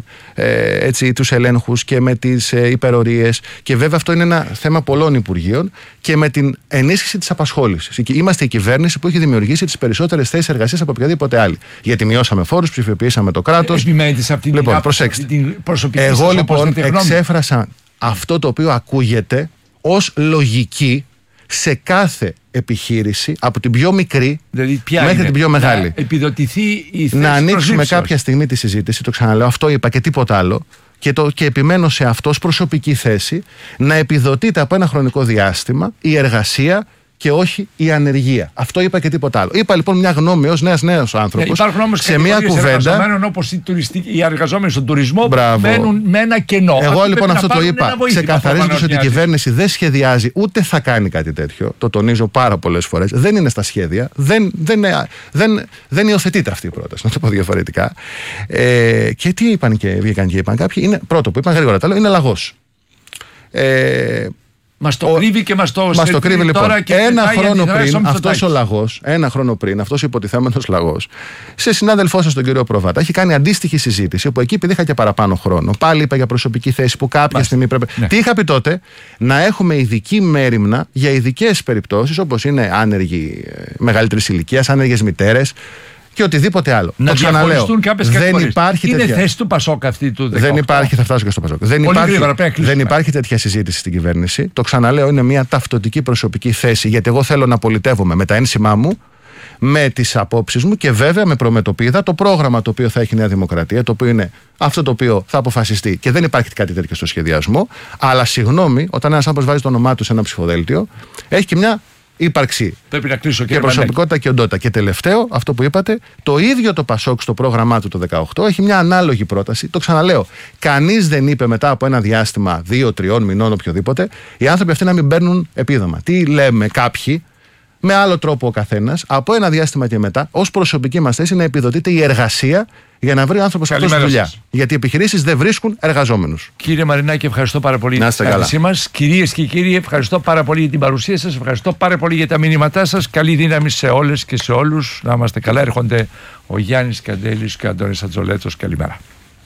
τους ελέγχους και με τις υπερορίες, και βέβαια αυτό είναι ένα θέμα πολλών υπουργείων, και με την ενίσχυση της απασχόλησης. Είμαστε η κυβέρνηση που έχει δημιουργήσει τις περισσότερες θέσεις εργασίας από οποιαδήποτε άλλη. Γιατί μειώσαμε φόρους, ψηφιοποιήσαμε το κράτος. Επιμένετε σε αυτή λοιπόν, την προσωπική. Εγώ λοιπόν εξέφρασα αυτό το οποίο ακούγεται ως λογική σε κάθε επιχείρηση, από την πιο μικρή δηλαδή, μέχρι την πιο μεγάλη. Να επιδοτηθεί η θέση να ανοίξουμε προσλήψεως. Κάποια στιγμή τη συζήτηση, το ξαναλέω, αυτό είπα και τίποτα άλλο, και επιμένω σε αυτό ως προσωπική θέση, να επιδοτείται από ένα χρονικό διάστημα η εργασία και όχι η ανεργία. Αυτό είπα και τίποτα άλλο. Είπα λοιπόν μια γνώμη ως νέος άνθρωπος. Υπάρχουν όμως σε μια κουβέντα. Εργαζομένων όπως οι εργαζόμενοι στον τουρισμό μένουν με ένα κενό. Εγώ λοιπόν αυτό το είπα, ξεκαθαρίζοντας ότι η κυβέρνηση δεν σχεδιάζει ούτε θα κάνει κάτι τέτοιο. Το τονίζω πάρα πολλές φορές. Δεν είναι στα σχέδια. Δεν υιοθετείται αυτή η πρόταση, να το πω διαφορετικά. Και τι είπαν και βγήκαν και είπαν κάποιοι. Είναι, πρώτο που είπαν γρήγορα, τα λέω, είναι λαγός. Μας το κρύβει και μας το κρύβει λοιπόν. Τώρα και ένα χρόνο πριν, αυτός ο υποτιθέμενος λαγός, σε συνάδελφό σας τον κύριο Προβάτα, έχει κάνει αντίστοιχη συζήτηση, όπου εκεί επειδή είχα και παραπάνω χρόνο, πάλι είπα για προσωπική θέση που κάποια στιγμή πρέπει. Ναι. Τι είχα πει τότε, να έχουμε ειδική μέριμνα για ειδικές περιπτώσεις, όπως είναι άνεργοι μεγαλύτερης ηλικίας, άνεργες μητέρες και οτιδήποτε άλλο. Να το ξαναλέω. Δεν υπάρχει είναι τέτοια. θέση του Πασόκ αυτή του 18. Δεν υπάρχει, θα φτάσω και στο Πασόκ. Δεν υπάρχει τέτοια συζήτηση στην κυβέρνηση. Το ξαναλέω, είναι μια ταυτοτική προσωπική θέση, γιατί εγώ θέλω να πολιτεύομαι με τα ένσημά μου, με τις απόψεις μου και βέβαια με προμετωπίδα το πρόγραμμα το οποίο θα έχει η Νέα Δημοκρατία, το οποίο είναι αυτό το οποίο θα αποφασιστεί και δεν υπάρχει κάτι τέτοιο στο σχεδιασμό. Αλλά συγγνώμη, όταν ένας άνθρωπος βάζει το όνομά του σε ένα ψηφοδέλτιο, έχει και μια ύπαρξη και προσωπικότητα και οντότητα. Και τελευταίο, αυτό που είπατε, το ίδιο το Πασόκ στο πρόγραμμά του το 2018 έχει μια ανάλογη πρόταση. Το ξαναλέω. Κανείς δεν είπε μετά από ένα διάστημα 2-3 μηνών, οποιοδήποτε, οι άνθρωποι αυτοί να μην παίρνουν επίδομα. Τι λέμε κάποιοι, με άλλο τρόπο ο καθένας, από ένα διάστημα και μετά, ως προσωπική μας θέση να επιδοτείται η εργασία για να βρει ο άνθρωπος αυτός δουλειά. Γιατί οι επιχειρήσεις δεν βρίσκουν εργαζόμενους. Κύριε Μαρινάκη, ευχαριστώ πάρα πολύ για την συνάντησή μας. Κυρίες και κύριοι, ευχαριστώ πάρα πολύ για την παρουσία σας. Ευχαριστώ πάρα πολύ για τα μηνύματά σας. Καλή δύναμη σε όλες και σε όλους. Να είμαστε καλά. Έρχονται ο Γιάννης Καντέλης και ο Αντώνης Ατζολέτος. Καλημέρα.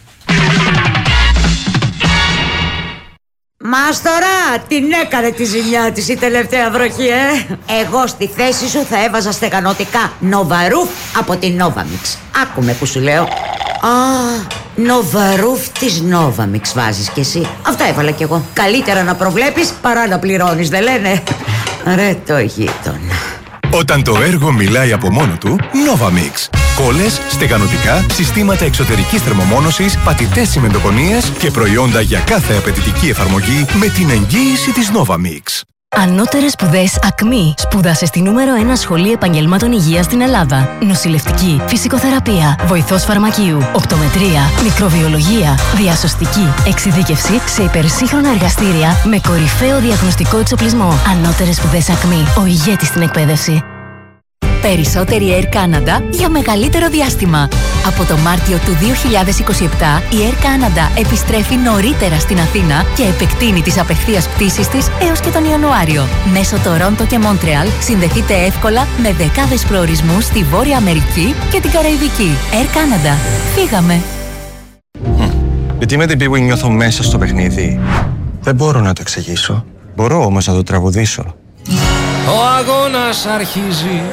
Μάστορα, την έκανε τη ζημιά της η τελευταία βροχή, Εγώ στη θέση σου θα έβαζα στεγανοτικά Νοβαρούφ από την Novamix. Άκουμε που σου λέω. Νοβαρούφ της Novamix βάζεις κι εσύ. Αυτά έβαλα κι εγώ. Καλύτερα να προβλέπεις παρά να πληρώνεις, δεν λένε? Ρε το γείτονα. Όταν το έργο μιλάει από μόνο του, Novamix. Κόλλες, στεγανοτικά, συστήματα εξωτερικής θερμομόνωσης, πατητές τσιμεντοκονίες και προϊόντα για κάθε απαιτητική εφαρμογή με την εγγύηση της Novamix. Ανώτερες σπουδές ΑΚΜΗ. Σπούδασε στη νούμερο 1 σχολή επαγγελμάτων υγείας στην Ελλάδα. Νοσηλευτική, φυσικοθεραπεία, βοηθός φαρμακείου, οπτομετρία, μικροβιολογία, διασωστική, εξειδίκευση σε υπερσύγχρονα εργαστήρια με κορυφαίο διαγνωστικό εξοπλισμό. Ανώτερες σπουδές ΑΚΜΗ. Ο ηγέτης στην εκπαίδευση. Περισσότερη Air Canada για μεγαλύτερο διάστημα. Από το Μάρτιο του 2027 η Air Canada επιστρέφει νωρίτερα στην Αθήνα και επεκτείνει τις απευθείας πτήσεις της έως και τον Ιανουάριο. Μέσω Τορόντο και Μόντρεαλ συνδεθείτε εύκολα με δεκάδες προορισμούς στη Βόρεια Αμερική και την Καραϊβική. Air Canada. Φύγαμε! Γιατί με την Bwin νιώθω μέσα στο παιχνίδι. Δεν μπορώ να το εξηγήσω. Μπορώ όμως να το τραγουδήσω. Ο αγώνας αρχίζει.